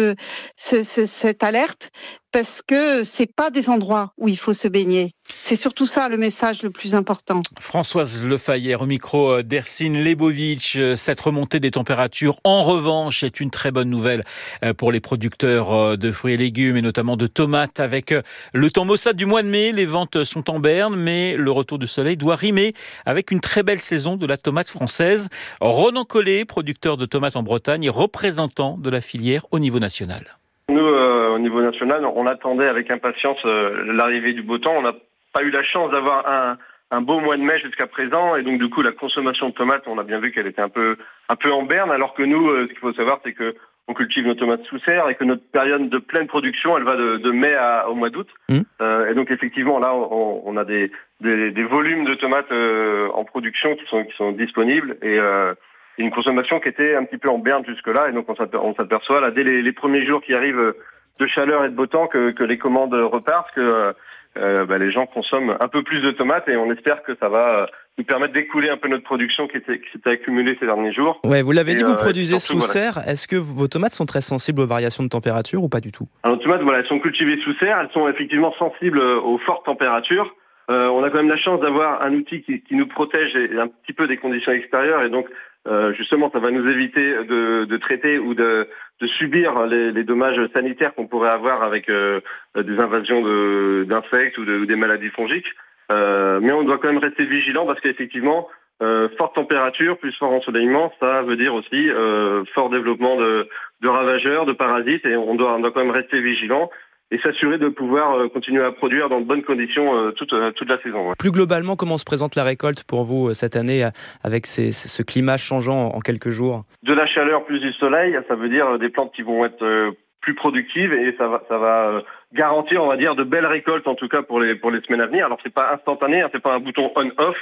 Speaker 28: alerte, parce que c'est pas des endroits où il faut se baigner. C'est surtout ça le message le plus important.
Speaker 2: Françoise Lefayère au micro d'Ercine Lebovic. Cette remontée des températures, en revanche, est une très bonne nouvelle pour les producteurs de fruits et légumes et notamment de tomates. Avec le temps maussade du mois de mai, les ventes sont en berne, mais le retour du soleil doit rimer avec une très belle saison de la tomate française. Ronan Collet, producteur de tomates en Bretagne et représentant de la filière au niveau national.
Speaker 3: Nous, au niveau national, on attendait avec impatience l'arrivée du beau temps. On n'a pas eu la chance d'avoir un beau mois de mai jusqu'à présent, et donc du coup la consommation de tomates, on a bien vu qu'elle était un peu en berne, alors que nous, ce qu'il faut savoir, c'est que on cultive nos tomates sous serre et que notre période de pleine production, elle va de mai au mois d'août. Et donc effectivement, là, on a des volumes de tomates en production qui sont disponibles et une consommation qui était un petit peu en berne jusque-là. Et donc on s'aperçoit là dès les premiers jours qui arrivent de chaleur et de beau temps que les commandes repartent, que les gens consomment un peu plus de tomates, et on espère que ça va nous permettre d'écouler un peu notre production qui s'était accumulée ces derniers jours.
Speaker 4: Ouais, vous l'avez dit, vous produisez sous serre. Est-ce que vos tomates sont très sensibles aux variations de température ou pas du tout ?
Speaker 3: Alors, nos tomates, elles sont cultivées sous serre, elles sont effectivement sensibles aux fortes températures. On a quand même la chance d'avoir un outil qui nous protège un petit peu des conditions extérieures, et donc justement ça va nous éviter de traiter ou de subir les dommages sanitaires qu'on pourrait avoir avec des invasions d'insectes ou des maladies fongiques. Mais on doit quand même rester vigilant, parce qu'effectivement forte température plus fort ensoleillement, ça veut dire aussi fort développement de ravageurs, de parasites, et on doit quand même rester vigilant et s'assurer de pouvoir continuer à produire dans de bonnes conditions toute la saison. Ouais.
Speaker 4: Plus globalement, comment se présente la récolte pour vous cette année avec ce climat changeant en quelques jours ?
Speaker 3: De la chaleur plus du soleil, ça veut dire des plantes qui vont être plus productives, et ça va garantir, on va dire, de belles récoltes, en tout cas pour les semaines à venir. Alors c'est pas instantané, c'est pas un bouton on/off.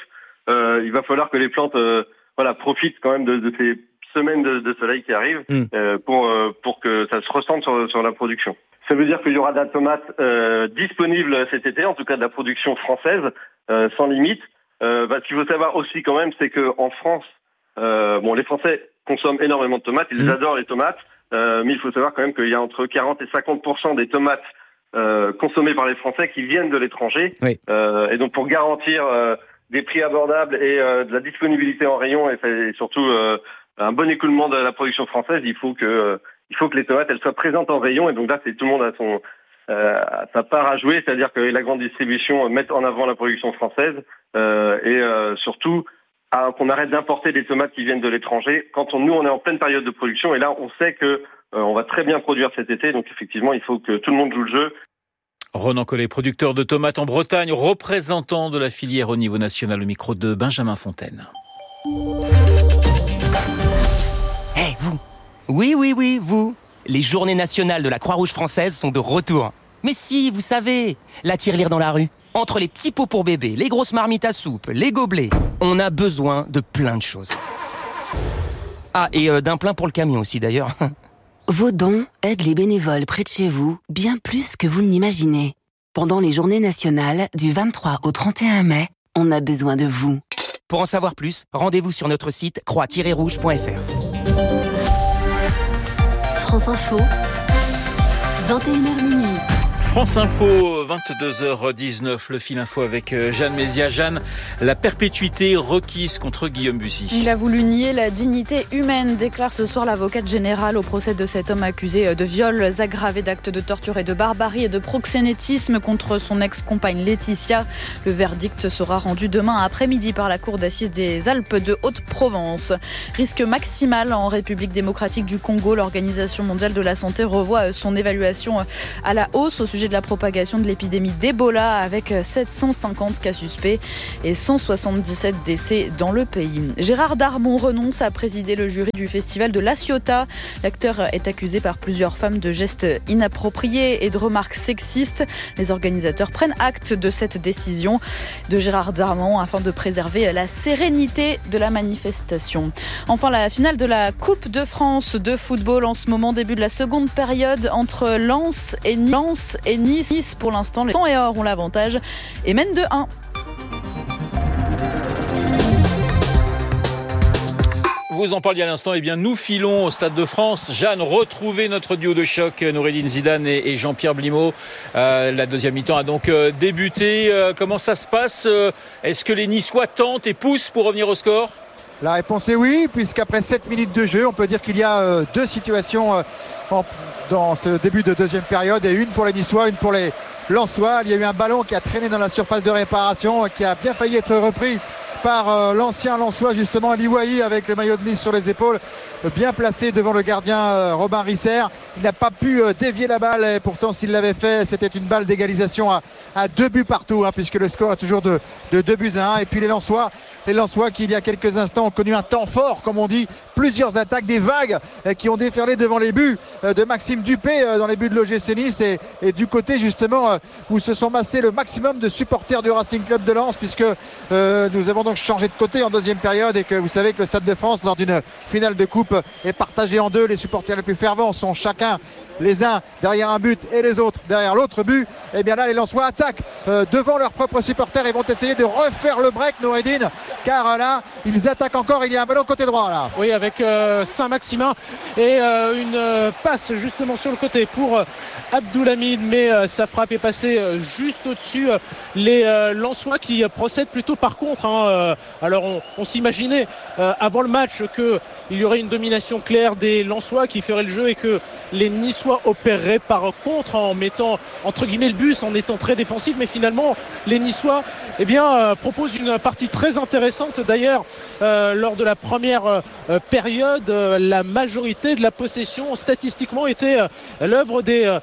Speaker 3: Il va falloir que les plantes profitent quand même de ces semaines de soleil qui arrivent pour que ça se ressente sur la production. Ça veut dire qu'il y aura de la tomate disponible cet été, en tout cas de la production française, sans limite. Ce qu'il faut savoir aussi quand même, c'est qu'en France, les Français consomment énormément de tomates, ils adorent les tomates, mais il faut savoir quand même qu'il y a entre 40 et 50% des tomates consommées par les Français qui viennent de l'étranger. Oui. Et donc pour garantir des prix abordables et de la disponibilité en rayon et surtout un bon écoulement de la production française, il faut que les tomates elles soient présentes en rayon, et donc là tout le monde a sa part à jouer, c'est-à-dire que la grande distribution mette en avant la production française et surtout qu'on arrête d'importer des tomates qui viennent de l'étranger. Nous on est en pleine période de production, et là on sait que on va très bien produire cet été, donc effectivement il faut que tout le monde joue le jeu.
Speaker 2: Ronan Collet, producteur de tomates en Bretagne, représentant de la filière au niveau national, au micro de Benjamin Fontaine.
Speaker 5: Vous. Oui, vous. Les journées nationales de la Croix-Rouge française sont de retour. Mais si, vous savez, la tirelire dans la rue. Entre les petits pots pour bébé, les grosses marmites à soupe, les gobelets, on a besoin de plein de choses. Ah, et d'un plein pour le camion aussi d'ailleurs.
Speaker 4: Vos dons aident les bénévoles près de chez vous bien plus que vous ne l'imaginez. Pendant les journées nationales du 23 au 31 mai, on a besoin de vous.
Speaker 5: Pour en savoir plus, rendez-vous sur notre site croix-rouge.fr.
Speaker 4: France Info, 21h minuit.
Speaker 2: France Info, 22h19, le fil info avec Jeanne Mézia. Jeanne, la perpétuité requise contre Guillaume Bussy.
Speaker 12: Il a voulu nier la dignité humaine, déclare ce soir l'avocate générale au procès de cet homme accusé de viols aggravés, d'actes de torture et de barbarie et de proxénétisme contre son ex-compagne Laetitia. Le verdict sera rendu demain après-midi par la cour d'assises des Alpes de Haute-Provence. Risque maximal en République démocratique du Congo. L'Organisation mondiale de la santé revoit son évaluation à la hausse au sujet de la propagation de l'épidémie d'Ebola avec 750 cas suspects et 177 décès dans le pays. Gérard Darmon renonce à présider le jury du festival de La Ciotat. L'acteur est accusé par plusieurs femmes de gestes inappropriés et de remarques sexistes. Les organisateurs prennent acte de cette décision de Gérard Darmon afin de préserver la sérénité de la manifestation. Enfin, la finale de la Coupe de France de football en ce moment, début de la seconde période entre Lens et Nice. Pour l'instant, les Temps et Or ont l'avantage et mènent de 1.
Speaker 2: Vous en parliez à l'instant, eh bien nous filons au Stade de France. Jeanne, retrouvez notre duo de choc, Noureddine Zidane et Jean-Pierre Blimaud. La deuxième mi-temps a donc débuté. Comment ça se passe ? Est-ce que les Niçois tentent et poussent pour revenir au score ?
Speaker 6: La réponse est oui, puisqu'après 7 minutes de jeu, on peut dire qu'il y a deux situations dans ce début de deuxième période, et une pour les Niçois, une pour les Lensois. Il y a eu un ballon qui a traîné dans la surface de réparation, qui a bien failli être repris par l'ancien Lensois, justement, Liwahi, avec le maillot de Nice sur les épaules, bien placé devant le gardien Robin Risser. Il n'a pas pu dévier la balle, et pourtant s'il l'avait fait, c'était une balle d'égalisation à 2 buts partout, puisque le score est toujours de 2 buts à 1. Et puis les Lensois qui il y a quelques instants ont connu un temps fort, comme on dit, plusieurs attaques, des vagues qui ont déferlé devant les buts de Maxime Dupé dans les buts de l'OGC Nice, et du côté justement où se sont massés le maximum de supporters du Racing Club de Lens, puisque nous avons donc changé de côté en deuxième période, et que vous savez que le Stade de France, lors d'une finale de coupe, est partagé en deux. Les supporters les plus fervents sont chacun les uns derrière un but et les autres derrière l'autre but. Et bien là, les Lensois attaquent devant leurs propres supporters et vont essayer de refaire le break, Noureddine, car là ils attaquent encore. Il y a un ballon côté droit là.
Speaker 7: Oui, avec Saint-Maximin et une passe justement sur le côté pour Abdoulhamid, mais sa frappe est passée juste au-dessus. Les Lensois qui procèdent plutôt par contre. Alors on s'imaginait avant le match qu'il y aurait une domination claire des Lensois qui feraient le jeu, et que les Niçois opéreraient par contre en mettant entre guillemets le bus, en étant très défensifs. Mais finalement les Niçois proposent une partie très intéressante. D'ailleurs lors de la première période, la majorité de la possession statistiquement était l'œuvre des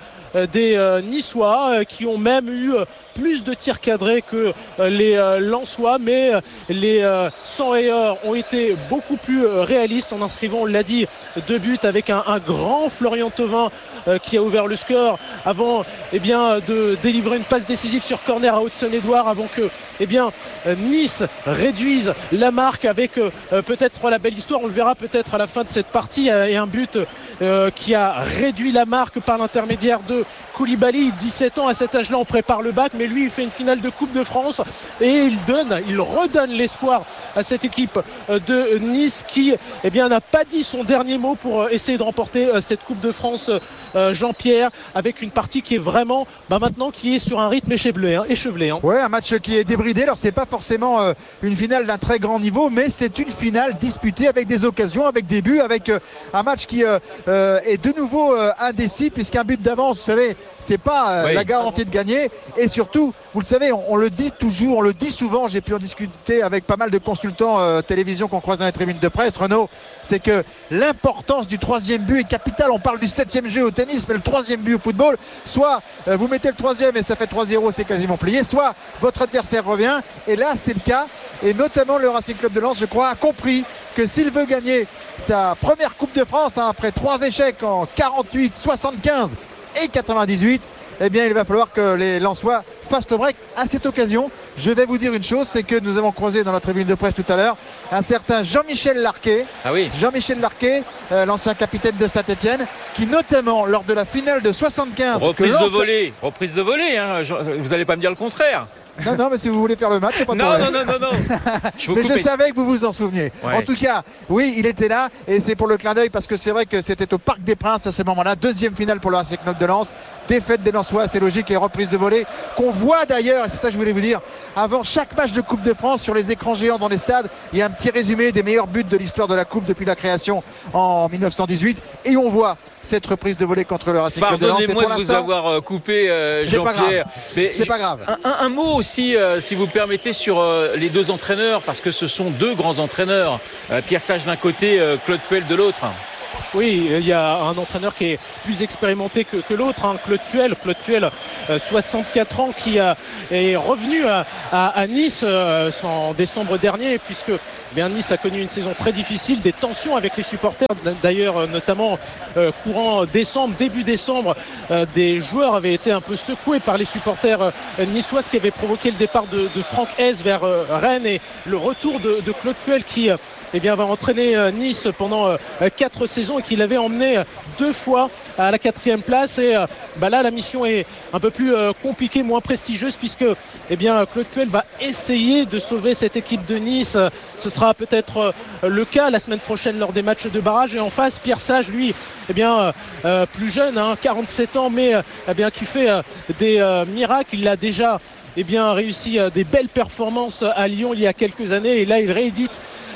Speaker 7: Niçois, qui ont même eu plus de tirs cadrés que les Lensois, mais les 100 et Or ont été beaucoup plus réalistes en inscrivant, on l'a dit, 2 buts, avec un grand Florian Thauvin qui a ouvert le score avant de délivrer une passe décisive sur corner à Hudson-Édouard, avant que Nice réduise la marque avec peut-être la belle histoire, on le verra peut-être à la fin de cette partie, et un but qui a réduit la marque par l'intermédiaire de Koulibaly. 17 ans à cet âge-là, on prépare le bac, mais lui il fait une finale de Coupe de France et il redonne l'espoir à cette équipe de Nice qui n'a pas dit son dernier mot pour essayer de remporter cette Coupe de France, Jean-Pierre, avec une partie qui est vraiment maintenant qui est sur un rythme échevelé.
Speaker 6: Ouais, un match qui est débridé. Alors c'est pas forcément une finale d'un très grand niveau, mais c'est une finale disputée avec des occasions, avec des buts, avec un match qui est de nouveau indécis, puisqu'un but d'avance, vous savez, c'est pas la garantie de gagner. Et surtout, vous le savez, on le dit toujours, on le dit souvent, j'ai pu en discuter avec pas mal de consultants télévision qu'on croise dans les tribunes de presse, Renaud, c'est que l'importance du 3e but est capitale. On parle du 7e jeu au tennis, mais le 3e but au football, soit vous mettez le 3e et ça fait 3-0, c'est quasiment plié, soit votre adversaire revient, et là c'est le cas. Et notamment le Racing Club de Lens, je crois, a compris que s'il veut gagner sa première Coupe de France, après 3 échecs en 48, 75 et 98, il va falloir que les Lensois fassent le break. À cette occasion, je vais vous dire une chose, c'est que nous avons croisé dans la tribune de presse tout à l'heure un certain Jean-Michel Larquet. Jean-Michel Larquet, l'ancien capitaine de Saint-Etienne, qui notamment lors de la finale de 75...
Speaker 2: Reprise de volée, vous n'allez pas me dire le contraire.
Speaker 6: Non, mais si vous voulez faire le match, c'est pas de problème.
Speaker 2: Non.
Speaker 6: Mais je savais que vous vous en souveniez.
Speaker 2: Ouais.
Speaker 6: En tout cas, oui, il était là et c'est pour le clin d'œil parce que c'est vrai que c'était au Parc des Princes à ce moment-là. Deuxième finale pour le Racing Club de Lens. Défaite des Lensois, c'est logique, et reprise de volée qu'on voit d'ailleurs, et c'est ça que je voulais vous dire, avant chaque match de Coupe de France sur les écrans géants dans les stades, il y a un petit résumé des meilleurs buts de l'histoire de la Coupe depuis la création en 1918 et on voit cette reprise de volée contre le Racing Club de Lens.
Speaker 2: Pardonnez-moi de vous avoir coupé, Jean-Pierre.
Speaker 6: C'est pas grave.
Speaker 2: Un mot aussi, si vous permettez, sur les deux entraîneurs, parce que ce sont deux grands entraîneurs. Pierre Sage d'un côté, Claude Puel de l'autre.
Speaker 7: Oui, il y a un entraîneur qui est plus expérimenté que l'autre, Claude Puel, 64 ans, qui est revenu à Nice en décembre dernier, puisque Nice a connu une saison très difficile, des tensions avec les supporters. D'ailleurs, notamment courant décembre, début décembre, des joueurs avaient été un peu secoués par les supporters niçois, ce qui avait provoqué le départ de Franck Hez vers Rennes et le retour de Claude Puel qui va entraîner Nice pendant 4 saisons et qui l'avait emmené 2 fois à la 4e place. Et là, la mission est un peu plus compliquée, moins prestigieuse, puisque Claude Puel va essayer de sauver cette équipe de Nice. Ce sera peut-être le cas la semaine prochaine lors des matchs de barrage. Et en face, Pierre Sage, lui, plus jeune, 47 ans, mais qui fait des miracles. Il a déjà réussi des belles performances à Lyon il y a quelques années, et là il réédite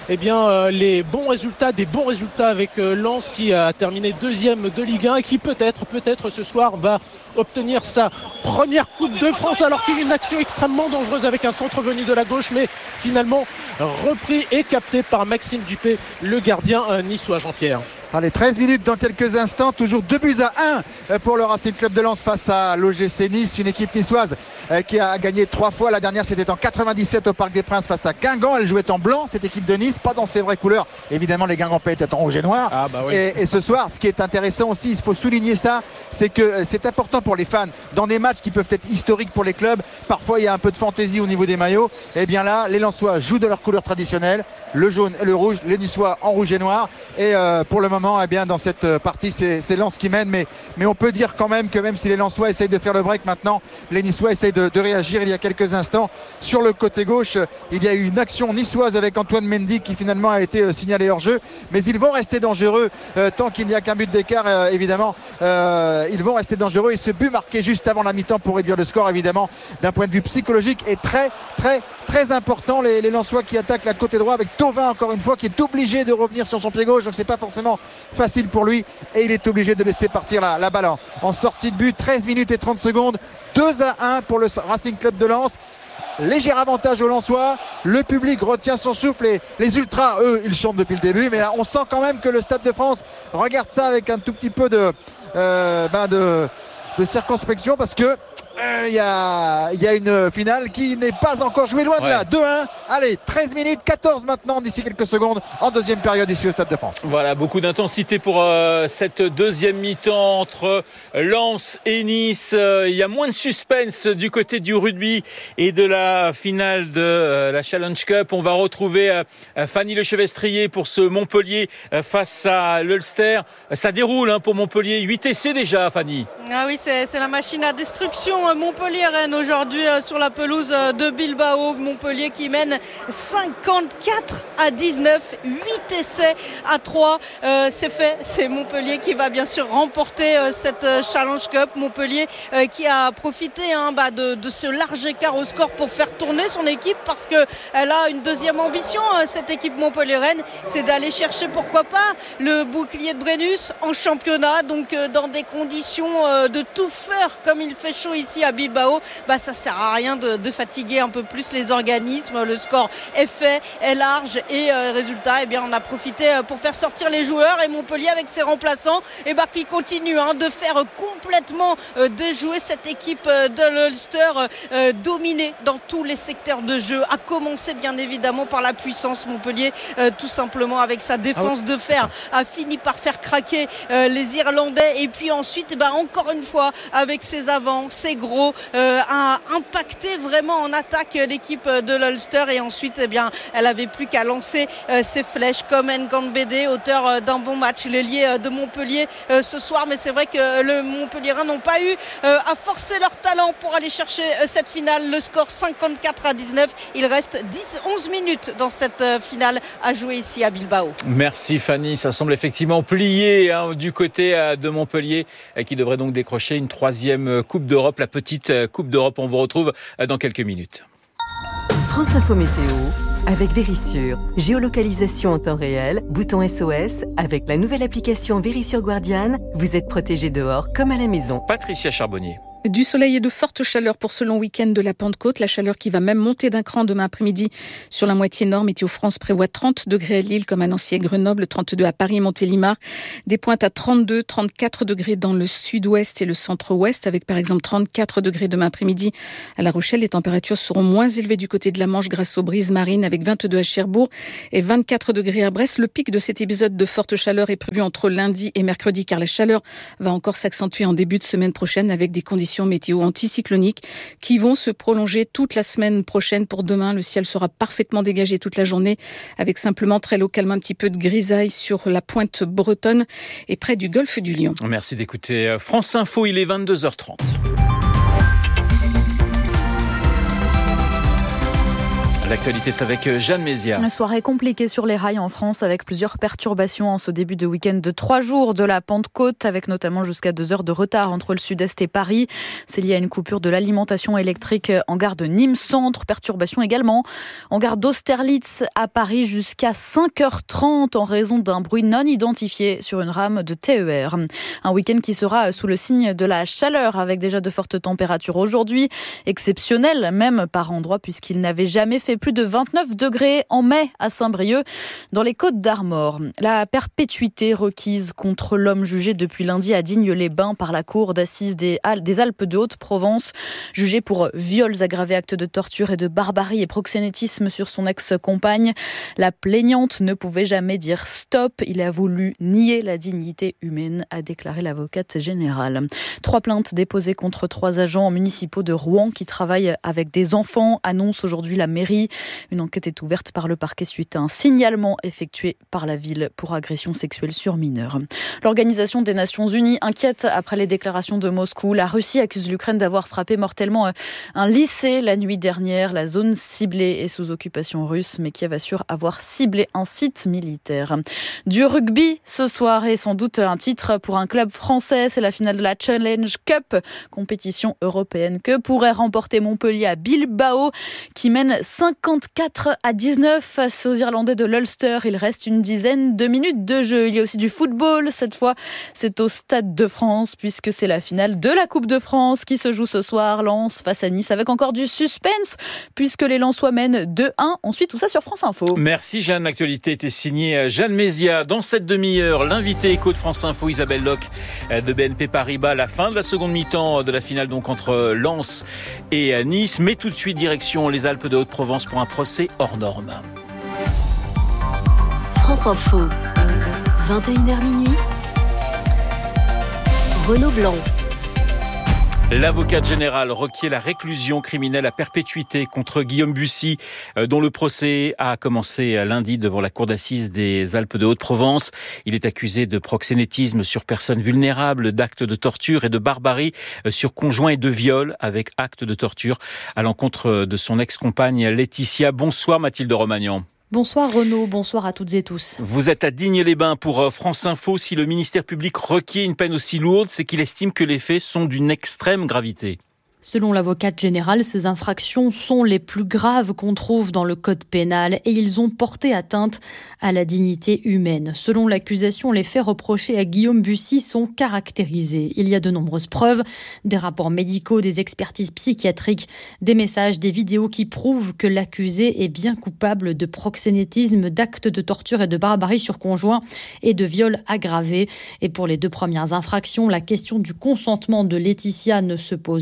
Speaker 7: des bons résultats avec Lens, qui a terminé 2e de Ligue 1 et qui peut-être ce soir va obtenir sa première Coupe de France, alors qu'il y a une action extrêmement dangereuse avec un centre venu de la gauche, mais finalement repris et capté par Maxime Dupé, le gardien niçois. Jean-Pierre.
Speaker 6: Allez, 13 minutes dans quelques instants, toujours 2-1 pour le Racing Club de Lens face à l'OGC Nice, une équipe niçoise qui a gagné 3 fois. La dernière, c'était en 97 au Parc des Princes face à Guingamp. Elle jouait en blanc, cette équipe de Nice, pas dans ses vraies couleurs. Évidemment, les Guingampais étaient en rouge et noir.
Speaker 7: Oui.
Speaker 6: Et ce soir, ce qui est intéressant aussi, il faut souligner ça, c'est que c'est important pour les fans. Dans des matchs qui peuvent être historiques pour les clubs, parfois il y a un peu de fantaisie au niveau des maillots. Et bien là, les Lensois jouent de leur couleur traditionnelle, le jaune et le rouge, les Niçois en rouge et noir. Et pour le moment, dans cette partie, c'est Lens qui mène, mais on peut dire quand même que même si les Lensois essayent de faire le break maintenant, les Niçois essayent de réagir. Il y a quelques instants, sur le côté gauche, il y a eu une action niçoise avec Antoine Mendy qui finalement a été signalé hors jeu, mais ils vont rester dangereux tant qu'il n'y a qu'un but d'écart, évidemment. Ils vont rester dangereux, et ce but marqué juste avant la mi-temps pour réduire le score, évidemment, d'un point de vue psychologique, est très important. Les Lensois qui attaquent la côté droit avec Thauvin, encore une fois, qui est obligé de revenir sur son pied gauche, donc c'est pas forcément facile pour lui, et il est obligé de laisser partir la balle en sortie de but. 13 minutes et 30 secondes, 2-1 pour le Racing Club de Lens. Léger avantage aux Lensois, le public retient son souffle, et les ultras, eux, ils chantent depuis le début, mais là on sent quand même que le Stade de France regarde ça avec un tout petit peu de circonspection, parce que il y a une finale qui n'est pas encore jouée, loin de là. 2-1, allez, 13 minutes 14 maintenant, d'ici quelques secondes, en deuxième période ici au Stade de France.
Speaker 2: Voilà, beaucoup d'intensité pour cette deuxième mi-temps entre Lens et Nice. Il y a moins de suspense du côté du rugby et de la finale de la Challenge Cup. On va retrouver Fanny Lechevestrier pour ce Montpellier face à l'Ulster. Ça déroule pour Montpellier, 8 essais déjà, Fanny.
Speaker 20: Ah oui, c'est la machine à destruction. Montpellier-Rennes aujourd'hui sur la pelouse de Bilbao. Montpellier qui mène 54-19, 8 essais à 3. C'est fait, c'est Montpellier qui va bien sûr remporter cette Challenge Cup. Montpellier qui a profité de ce large écart au score pour faire tourner son équipe, parce qu'elle a une deuxième ambition, cette équipe Montpellier-Rennes, c'est d'aller chercher, pourquoi pas, le bouclier de Brennus en championnat, donc dans des conditions de tout faire comme il fait chaud ici à Bilbao. Ça sert à rien de fatiguer un peu plus les organismes. Le score est fait, est large, et résultat, on a profité pour faire sortir les joueurs, et Montpellier avec ses remplaçants qui continue de faire complètement déjouer cette équipe de l'Ulster, dominée dans tous les secteurs de jeu, à commencer bien évidemment par la puissance. Montpellier, tout simplement avec sa défense de fer, a fini par faire craquer les Irlandais, et puis ensuite encore une fois avec ses avants, ses gros, a impacté vraiment en attaque l'équipe de l'Ulster et ensuite elle avait plus qu'à lancer ses flèches comme N'Gane Bédé, auteur d'un bon match, l'ailier de Montpellier ce soir, mais c'est vrai que le Montpellierin n'ont pas eu à forcer leur talent pour aller chercher cette finale. Le score 54-19, il reste 11 minutes dans cette finale à jouer ici à Bilbao.
Speaker 2: Merci Fanny, ça semble effectivement plié du côté de Montpellier qui devrait donc décrocher une 3e Coupe d'Europe, la petite Coupe d'Europe. On vous retrouve dans quelques minutes.
Speaker 11: France Info Météo avec Vérissure. Géolocalisation en temps réel, bouton SOS. Avec la nouvelle application Vérissure Guardian, vous êtes protégé dehors comme à la maison.
Speaker 2: Patricia Charbonnier.
Speaker 8: Du soleil et de fortes chaleurs pour ce long week-end de la Pentecôte. La chaleur qui va même monter d'un cran demain après-midi sur la moitié nord. Météo France prévoit 30 degrés à Lille comme à Nancy et Grenoble, 32 à Paris, Montélimar. Des pointes à 32, 34 degrés dans le sud-ouest et le centre-ouest avec par exemple 34 degrés demain après-midi à La Rochelle. Les températures seront moins élevées du côté de la Manche grâce aux brises marines avec 22 à Cherbourg et 24 degrés à Brest. Le pic de cet épisode de forte chaleur est prévu entre lundi et mercredi car la chaleur va encore s'accentuer en début de semaine prochaine avec des conditions météo anticycloniques qui vont se prolonger toute la semaine prochaine. Pour demain, le ciel sera parfaitement dégagé toute la journée avec simplement très localement un petit peu de grisaille sur la pointe bretonne et près du golfe du Lion.
Speaker 2: Merci d'écouter France Info, il est 22h30. L'actualité, c'est avec Jeanne Mézia.
Speaker 12: Une soirée compliquée sur les rails en France avec plusieurs perturbations en ce début de week-end de 3 jours de la Pentecôte avec notamment jusqu'à 2 heures de retard entre le sud-est et Paris. C'est lié à une coupure de l'alimentation électrique en gare de Nîmes Centre. Perturbation également en gare d'Austerlitz à Paris jusqu'à 5h30 en raison d'un bruit non identifié sur une rame de TER. Un week-end qui sera sous le signe de la chaleur avec déjà de fortes températures aujourd'hui, exceptionnelles même par endroits puisqu'il n'avait jamais fait plus de 29 degrés en mai à Saint-Brieuc, dans les Côtes-d'Armor. La perpétuité requise contre l'homme jugé depuis lundi à Digne-les-Bains par la cour d'assises des Alpes de Haute-Provence, jugé pour viols aggravés, actes de torture et de barbarie et proxénétisme sur son ex-compagne. La plaignante ne pouvait jamais dire stop. Il a voulu nier la dignité humaine, a déclaré l'avocate générale. 3 plaintes déposées contre 3 agents municipaux de Rouen qui travaillent avec des enfants, annonce aujourd'hui la mairie. Une enquête est ouverte par le parquet suite à un signalement effectué par la ville pour agression sexuelle sur mineurs. L'Organisation des Nations Unies inquiète après les déclarations de Moscou. La Russie accuse l'Ukraine d'avoir frappé mortellement un lycée la nuit dernière. La zone ciblée est sous occupation russe, mais Kiev assure avoir ciblé un site militaire. Du rugby ce soir et sans doute un titre pour un club français. C'est la finale de la Challenge Cup, compétition européenne que pourrait remporter Montpellier à Bilbao, qui mène 54-19 face aux Irlandais de l'Ulster. Il reste une dizaine de minutes de jeu. Il y a aussi du football. Cette fois, c'est au Stade de France puisque c'est la finale de la Coupe de France qui se joue ce soir. Lens face à Nice avec encore du suspense puisque les Lensois mènent 2-1. Ensuite, tout ça sur France Info.
Speaker 2: Merci Jeanne. L'actualité était signée Jeanne Mézia. Dans cette demi-heure, l'invité écho de France Info, Isabelle Locke de BNP Paribas. La fin de la seconde mi-temps de la finale donc entre Lens et Nice. Mais tout de suite, direction les Alpes de Haute-Provence pour un procès hors norme.
Speaker 11: France Info, 21h minuit. Renaud Blanc.
Speaker 2: L'avocate générale requiert la réclusion criminelle à perpétuité contre Guillaume Bussy, dont le procès a commencé lundi devant la cour d'assises des Alpes de Haute-Provence. Il est accusé de proxénétisme sur personnes vulnérables, d'actes de torture et de barbarie sur conjoint et de viol avec actes de torture à l'encontre de son ex-compagne Laetitia. Bonsoir Mathilde Romagnan.
Speaker 9: Bonsoir Renaud, bonsoir à toutes et tous.
Speaker 2: Vous êtes à Digne-les-Bains pour France Info. Si le ministère public requiert une peine aussi lourde, c'est qu'il estime que les faits sont d'une extrême gravité.
Speaker 9: Selon l'avocate générale, ces infractions sont les plus graves qu'on trouve dans le code pénal et ils ont porté atteinte à la dignité humaine. Selon l'accusation, les faits reprochés à Guillaume Bussy sont caractérisés. Il y a de nombreuses preuves, des rapports médicaux, des expertises psychiatriques, des messages, des vidéos qui prouvent que l'accusé est bien coupable de proxénétisme, d'actes de torture et de barbarie sur conjoint et de viol aggravé. Et pour les 2 premières infractions, la question du consentement de Laetitia ne se pose pas aux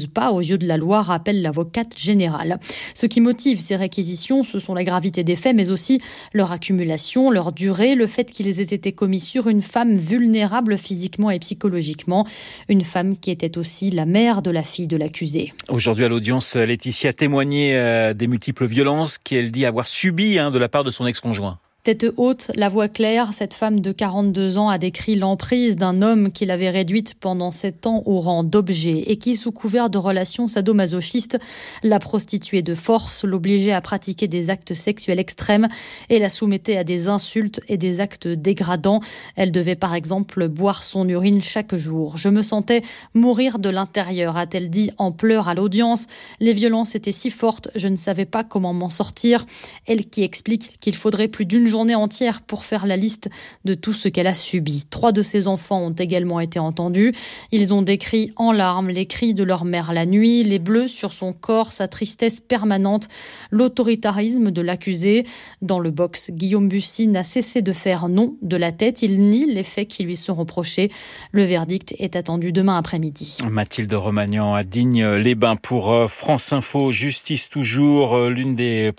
Speaker 9: yeux de la loi, rappelle l'avocate générale. Ce qui motive ces réquisitions, ce sont la gravité des faits, mais aussi leur accumulation, leur durée, le fait qu'ils aient été commis sur une femme vulnérable physiquement et psychologiquement. Une femme qui était aussi la mère de la fille de l'accusé.
Speaker 2: Aujourd'hui à l'audience, Laetitia a témoigné des multiples violences qu'elle dit avoir subies de la part de son ex-conjoint.
Speaker 9: Tête haute, la voix claire, cette femme de 42 ans a décrit l'emprise d'un homme qui l'avait réduite pendant 7 ans au rang d'objet et qui, sous couvert de relations sadomasochistes, la prostituait de force, l'obligeait à pratiquer des actes sexuels extrêmes et la soumettait à des insultes et des actes dégradants. Elle devait par exemple boire son urine chaque jour. « Je me sentais mourir de l'intérieur », a-t-elle dit en pleurs à l'audience. Les violences étaient si fortes, je ne savais pas comment m'en sortir. Elle qui explique qu'il faudrait plus d'une journée entière pour faire la liste de tout ce qu'elle a subi. 3 de ses enfants ont également été entendus. Ils ont décrit en larmes les cris de leur mère la nuit, les bleus sur son corps, sa tristesse permanente, l'autoritarisme de l'accusé. Dans le box, Guillaume Bussy n'a cessé de faire non de la tête. Il nie les faits qui lui sont reprochés. Le verdict est attendu demain après-midi.
Speaker 2: Mathilde Romagnan à Digne-les-Bains pour France Info. Justice toujours, l'un des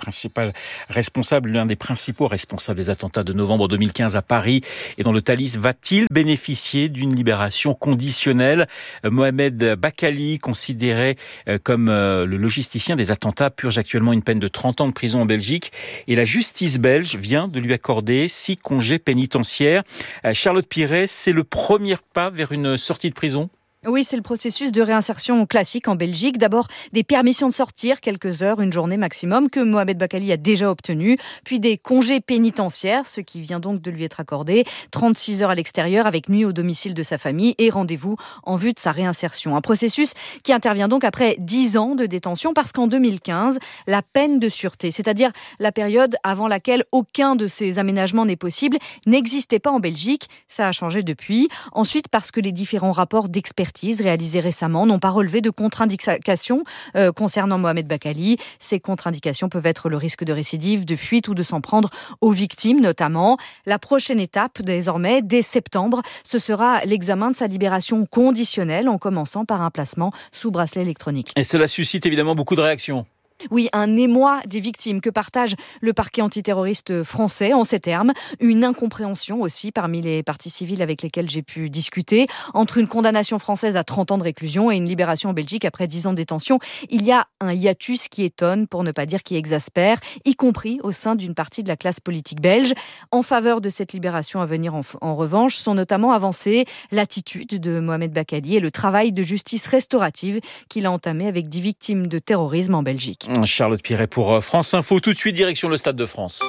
Speaker 2: principaux responsables des attentats de novembre 2015 à Paris et dans le Thalys va-t-il bénéficier d'une libération conditionnelle ? Mohamed Bakali, considéré comme le logisticien des attentats, purge actuellement une peine de 30 ans de prison en Belgique et la justice belge vient de lui accorder 6 congés pénitentiaires. Charlotte Piret, c'est le premier pas vers une sortie de prison ?
Speaker 10: Oui, c'est le processus de réinsertion classique en Belgique. D'abord, des permissions de sortir, quelques heures, une journée maximum, que Mohamed Bakali a déjà obtenu. Puis des congés pénitentiaires, ce qui vient donc de lui être accordé. 36 heures à l'extérieur avec nuit au domicile de sa famille et rendez-vous en vue de sa réinsertion. Un processus qui intervient donc après 10 ans de détention parce qu'en 2015, la peine de sûreté, c'est-à-dire la période avant laquelle aucun de ces aménagements n'est possible, n'existait pas en Belgique. Ça a changé depuis. Ensuite, parce que les différents rapports d'expertise réalisés récemment n'ont pas relevé de contre-indications concernant Mohamed Bakali. Ces contre-indications peuvent être le risque de récidive, de fuite ou de s'en prendre aux victimes notamment. La prochaine étape désormais, dès septembre, ce sera l'examen de sa libération conditionnelle en commençant par un placement sous bracelet électronique.
Speaker 2: Et cela suscite évidemment beaucoup de réactions.
Speaker 10: Oui, un émoi des victimes que partage le parquet antiterroriste français en ces termes. Une incompréhension aussi parmi les parties civiles avec lesquelles j'ai pu discuter. Entre une condamnation française à 30 ans de réclusion et une libération en Belgique après 10 ans de détention, il y a un hiatus qui étonne, pour ne pas dire qui exaspère, y compris au sein d'une partie de la classe politique belge. En faveur de cette libération à venir, en revanche, sont notamment avancées l'attitude de Mohamed Bakali et le travail de justice restaurative qu'il a entamé avec 10 victimes de terrorisme en Belgique.
Speaker 2: Charlotte Piret pour France Info. Tout de suite, direction le Stade de France.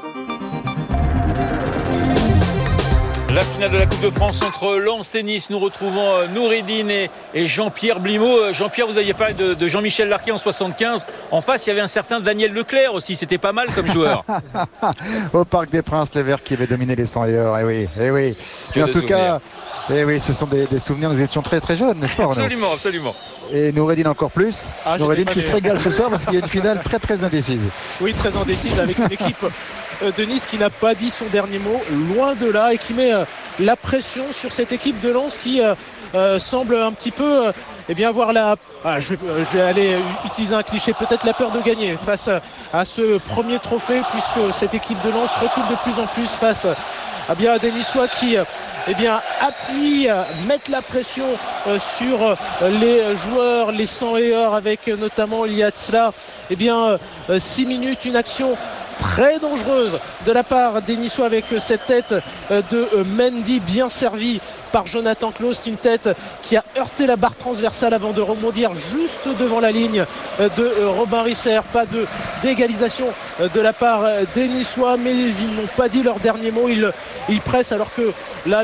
Speaker 2: La finale de la Coupe de France entre Lens et Nice. Nous retrouvons Noureddine et Jean-Pierre Blimaud. Jean-Pierre, vous aviez parlé de Jean-Michel Larquet en 75. En face, il y avait un certain Daniel Leclerc aussi. C'était pas mal comme joueur.
Speaker 6: Au Parc des Princes, les Verts qui avaient dominé les 100 heures. Eh oui. Et en tout cas, ce sont des souvenirs. Nous étions très très jeunes, n'est-ce pas, Renaud ?
Speaker 2: Absolument.
Speaker 6: Et Noureddine encore plus. Noureddine qui se régale ce soir parce qu'il y a une finale très très indécise.
Speaker 7: Oui, très indécise avec une équipe de Nice qui n'a pas dit son dernier mot, loin de là, et qui met la pression sur cette équipe de Lens qui semble un petit peu avoir la... je vais aller utiliser un cliché, peut-être la peur de gagner face à ce premier trophée, puisque cette équipe de Lens recule de plus en plus face à des Niçois qui appuient, mettent la pression sur les joueurs, les 100 et or, avec notamment il y a de cela 6 minutes, une action très dangereuse de la part des Niçois avec cette tête de Mendy bien servie par Jonathan Klaus, une tête qui a heurté la barre transversale avant de rebondir juste devant la ligne de Robin Risser. Pas d'égalisation de la part des Niçois, mais ils n'ont pas dit leur dernier mot. Ils pressent alors que là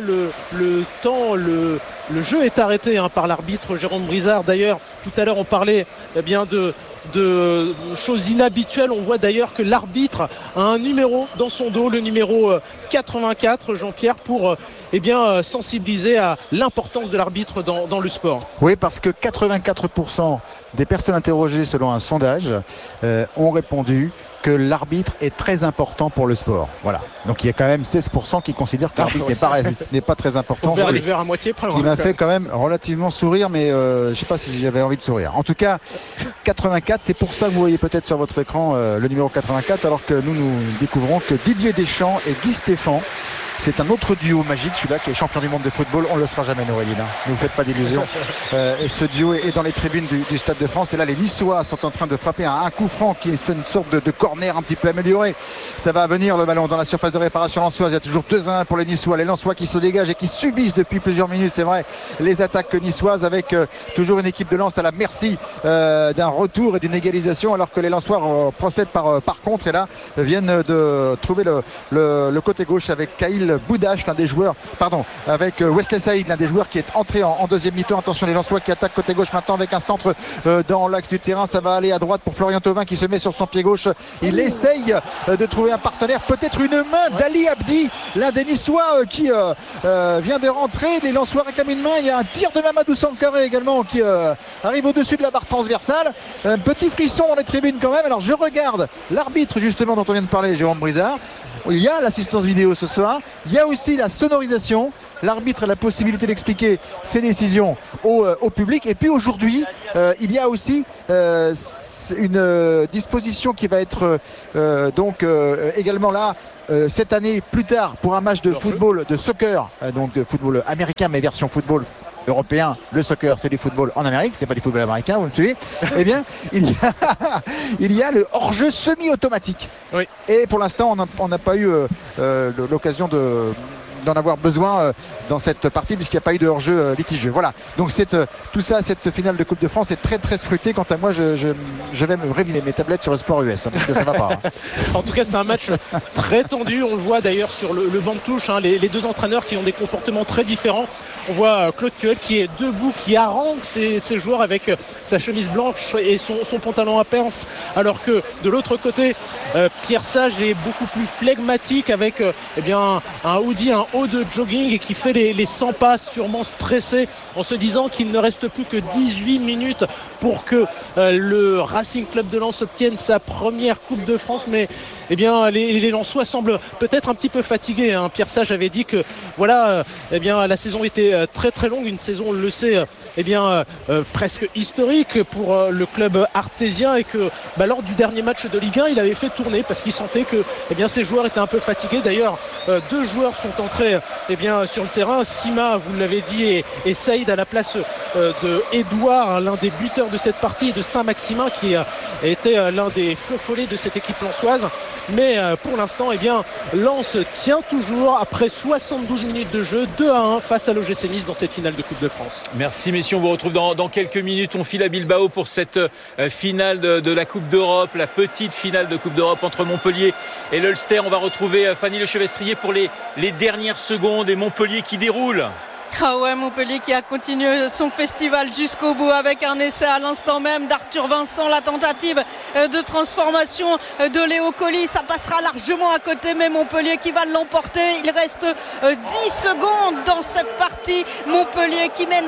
Speaker 7: le jeu est arrêté par l'arbitre Jérôme Brizard. D'ailleurs, tout à l'heure on parlait de choses inhabituelles. On voit d'ailleurs que l'arbitre a un numéro dans son dos, le numéro 84, Jean-Pierre, pour sensibiliser à l'importance de l'arbitre dans le sport.
Speaker 6: Oui, parce que 84% des personnes interrogées selon un sondage ont répondu que l'arbitre est très important pour le sport. Voilà. Donc il y a quand même 16% qui considèrent que l'arbitre n'est pas très important.
Speaker 7: On le verre à moitié plein.
Speaker 6: Ce qui m'a fait quand même relativement sourire, mais je ne sais pas si j'avais envie de sourire. En tout cas, 84, c'est pour ça que vous voyez peut-être sur votre écran le numéro 84, alors que nous découvrons que Didier Deschamps et Guy Stéphane, c'est un autre duo magique, celui-là qui est champion du monde de football. On ne le sera jamais, Noéline. Ne vous faites pas d'illusions. Et ce duo est dans les tribunes du Stade de France. Et là, les Niçois sont en train de frapper un coup franc qui est une sorte de corner un petit peu amélioré. Ça va venir le ballon dans la surface de réparation lensoise. Il y a toujours 2-1 pour les Niçois. Les Lensois qui se dégagent et qui subissent depuis plusieurs minutes, c'est vrai, les attaques niçoises avec toujours une équipe de Lens à la merci d'un retour et d'une égalisation, alors que les Lensois procèdent par contre et là viennent de trouver le côté gauche avec Kyle Boudache, l'un des joueurs, avec Wesley Saïd, l'un des joueurs qui est entré en deuxième mi-temps. Attention, les Lensois qui attaquent côté gauche maintenant avec un centre dans l'axe du terrain. Ça va aller à droite pour Florian Thauvin qui se met sur son pied gauche. Il essaye de trouver un partenaire, peut-être une main d'Ali Abdi, l'un des Niçois qui vient de rentrer. Les Lensois réclament une main. Il y a un tir de Mamadou Sankaré également qui arrive au-dessus de la barre transversale. Un petit frisson dans les tribunes quand même. Alors je regarde l'arbitre justement dont on vient de parler, Jérôme Brizard. Il y a l'assistance vidéo ce soir, il y a aussi la sonorisation. L'arbitre a la possibilité d'expliquer ses décisions au public. Et puis aujourd'hui, il y a aussi une disposition qui va être également là cette année plus tard pour un match de football, de soccer, donc de football américain mais version football européen. Le soccer, c'est du football en Amérique, c'est pas du football américain, vous me suivez? Eh bien, il y a le hors-jeu semi-automatique. Oui. Et pour l'instant, on n'a pas eu l'occasion d'en avoir besoin dans cette partie puisqu'il n'y a pas eu de hors-jeu litigieux. Voilà. Donc tout ça, cette finale de Coupe de France est très très scrutée. Quant à moi, je vais me réviser mes tablettes sur le Sport US parce que ça va pas.
Speaker 7: En tout cas, c'est un match très tendu. On le voit d'ailleurs sur le banc de touche. Les deux entraîneurs qui ont des comportements très différents. On voit Claude Puel qui est debout, qui harangue ses joueurs avec sa chemise blanche et son pantalon à pince, alors que de l'autre côté, Pierre Sage est beaucoup plus flegmatique avec un hoodie, un haut de jogging et qui fait les 100 pas, sûrement stressé, en se disant qu'il ne reste plus que 18 minutes pour que le Racing Club de Lens obtienne sa première Coupe de France. Mais les Lensois semblent peut-être un petit peu fatigués. Pierre Sage avait dit que la saison était très très longue, une saison, on le sait, presque historique pour le club artésien, et que lors du dernier match de Ligue 1, il avait fait tourner parce qu'il sentait que ses joueurs étaient un peu fatigués. D'ailleurs, deux joueurs sont entrés sur le terrain, Sima, vous l'avez dit, et Saïd à la place de Edouard, l'un des buteurs de cette partie, et de Saint-Maximin qui était l'un des feux follets de cette équipe lensoise. Mais pour l'instant, Lens tient toujours après 72 minutes de jeu, 2-1 face à l'OGC Nice dans cette finale de Coupe de France.
Speaker 2: Merci messieurs, on vous retrouve dans quelques minutes. On file à Bilbao pour cette finale de la Coupe d'Europe, la petite finale de Coupe d'Europe entre Montpellier et l'Ulster. On va retrouver Fanny Lechevestrier pour les dernières secondes, et Montpellier qui déroule.
Speaker 20: Ah ouais, Montpellier qui a continué son festival jusqu'au bout avec un essai à l'instant même d'Arthur Vincent, la tentative de transformation de Léo Colli. Ça passera largement à côté, mais Montpellier qui va l'emporter. Il reste 10 secondes dans cette partie. Montpellier qui mène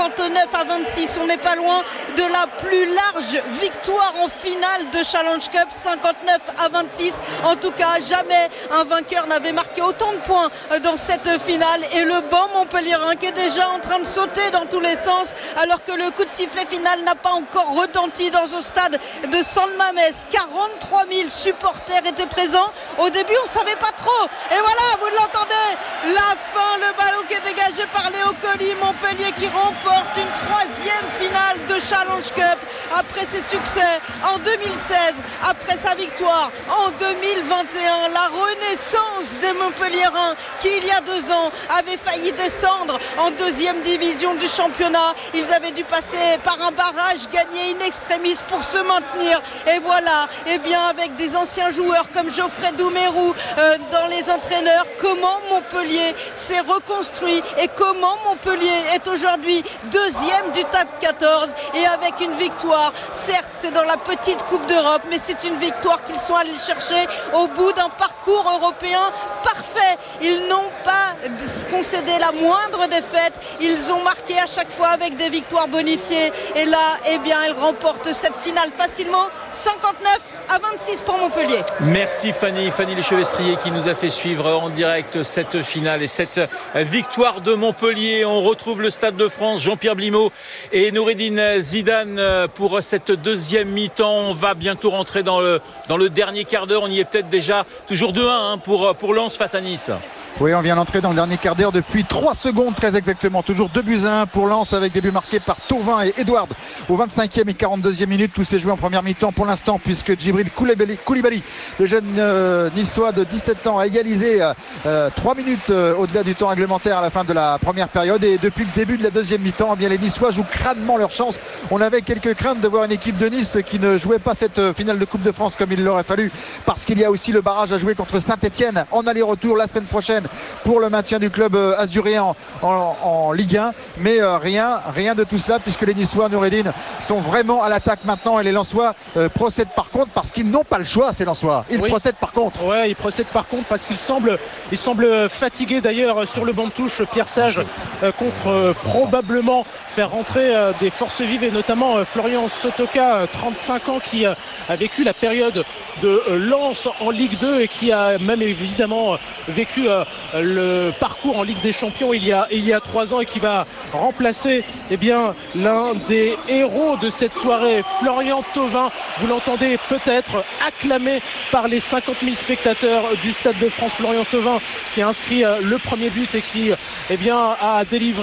Speaker 20: 59-26. On n'est pas loin de la plus large victoire en finale de Challenge Cup, 59-26. En tout cas, jamais un vainqueur n'avait marqué autant de points dans cette finale. Et le banc montpelliérain qui est déjà en train de sauter dans tous les sens, alors que le coup de sifflet final n'a pas encore retenti dans ce stade de San Mamés. 43 000 supporters étaient présents. Au début, on ne savait pas trop. Et voilà, vous l'entendez, la fin, le ballon qui est dégagé par Léo Colli. Montpellier qui remporte une 3e finale de Challenge Cup après ses succès en 2016, après sa victoire en 2021. La renaissance des Montpelliérains qui, il y a 2 ans, avaient failli descendre en 2e division du championnat. Ils avaient dû passer par un barrage gagné in extremis pour se maintenir. Et voilà, avec des anciens joueurs comme Geoffrey Doumerou dans les entraîneurs, comment Montpellier s'est reconstruit et comment Montpellier est aujourd'hui 2e du top 14 et avec une victoire. Certes, c'est dans la petite Coupe d'Europe, mais c'est une victoire qu'ils sont allés chercher au bout d'un parcours européen parfait. Ils n'ont pas concédé la moindre défaite. Ils ont marqué à chaque fois avec des victoires bonifiées. Et là, eh bien, ils remportent cette finale facilement. 59-26 pour Montpellier.
Speaker 2: Merci Fanny Lechevestrier qui nous a fait suivre en direct cette finale et cette victoire de Montpellier. On retrouve le Stade de France, Jean-Pierre Blimaud et Noureddine Zidane pour cette deuxième mi-temps. On va bientôt rentrer dans le dernier quart d'heure. On y est peut-être déjà, toujours 2-1 pour Lens face à Nice.
Speaker 6: Oui, on vient d'entrer dans le dernier quart d'heure depuis 3 secondes très exactement. Toujours 2-1 pour Lens avec des buts marqués par Thauvin et Edouard au 25e et 42e minute. Tout s'est joué en première mi-temps pour l'instant puisque Djibril Koulibaly, le jeune niçois de 17 ans, a égalisé 3 minutes au-delà du temps réglementaire à la fin de la première période. Et depuis le début de la deuxième mi-temps, eh bien, les Niçois jouent crânement leur chance. On avait quelques craintes de voir une équipe de Nice qui ne jouait pas cette finale de Coupe de France comme il l'aurait fallu parce qu'il y a aussi le barrage à jouer contre Saint-Etienne en aller-retour la semaine prochaine pour le maintien du club azuréen en Ligue 1, mais rien de tout cela puisque les Niçois, Noureddine, sont vraiment à l'attaque maintenant et les Lensois procèdent par contre parce qu'ils n'ont pas le choix, ces Lensois. Ils procèdent par contre.
Speaker 7: Ouais, ils procèdent par contre parce qu'ils semblent fatigués d'ailleurs sur le banc de touche. Pierre Sage contre probablement faire rentrer des forces vives et notamment Florian Sotoka, 35 ans, qui a vécu la période de Lens en Ligue 2 et qui a même évidemment vécu le parcours en Ligue des Champions il y a 3 ans et qui va remplacer l'un des héros de cette soirée, Florian Thauvin. Vous l'entendez peut-être acclamé par les 50 000 spectateurs du Stade de France. Florian Thauvin qui a inscrit le premier but et qui a délivré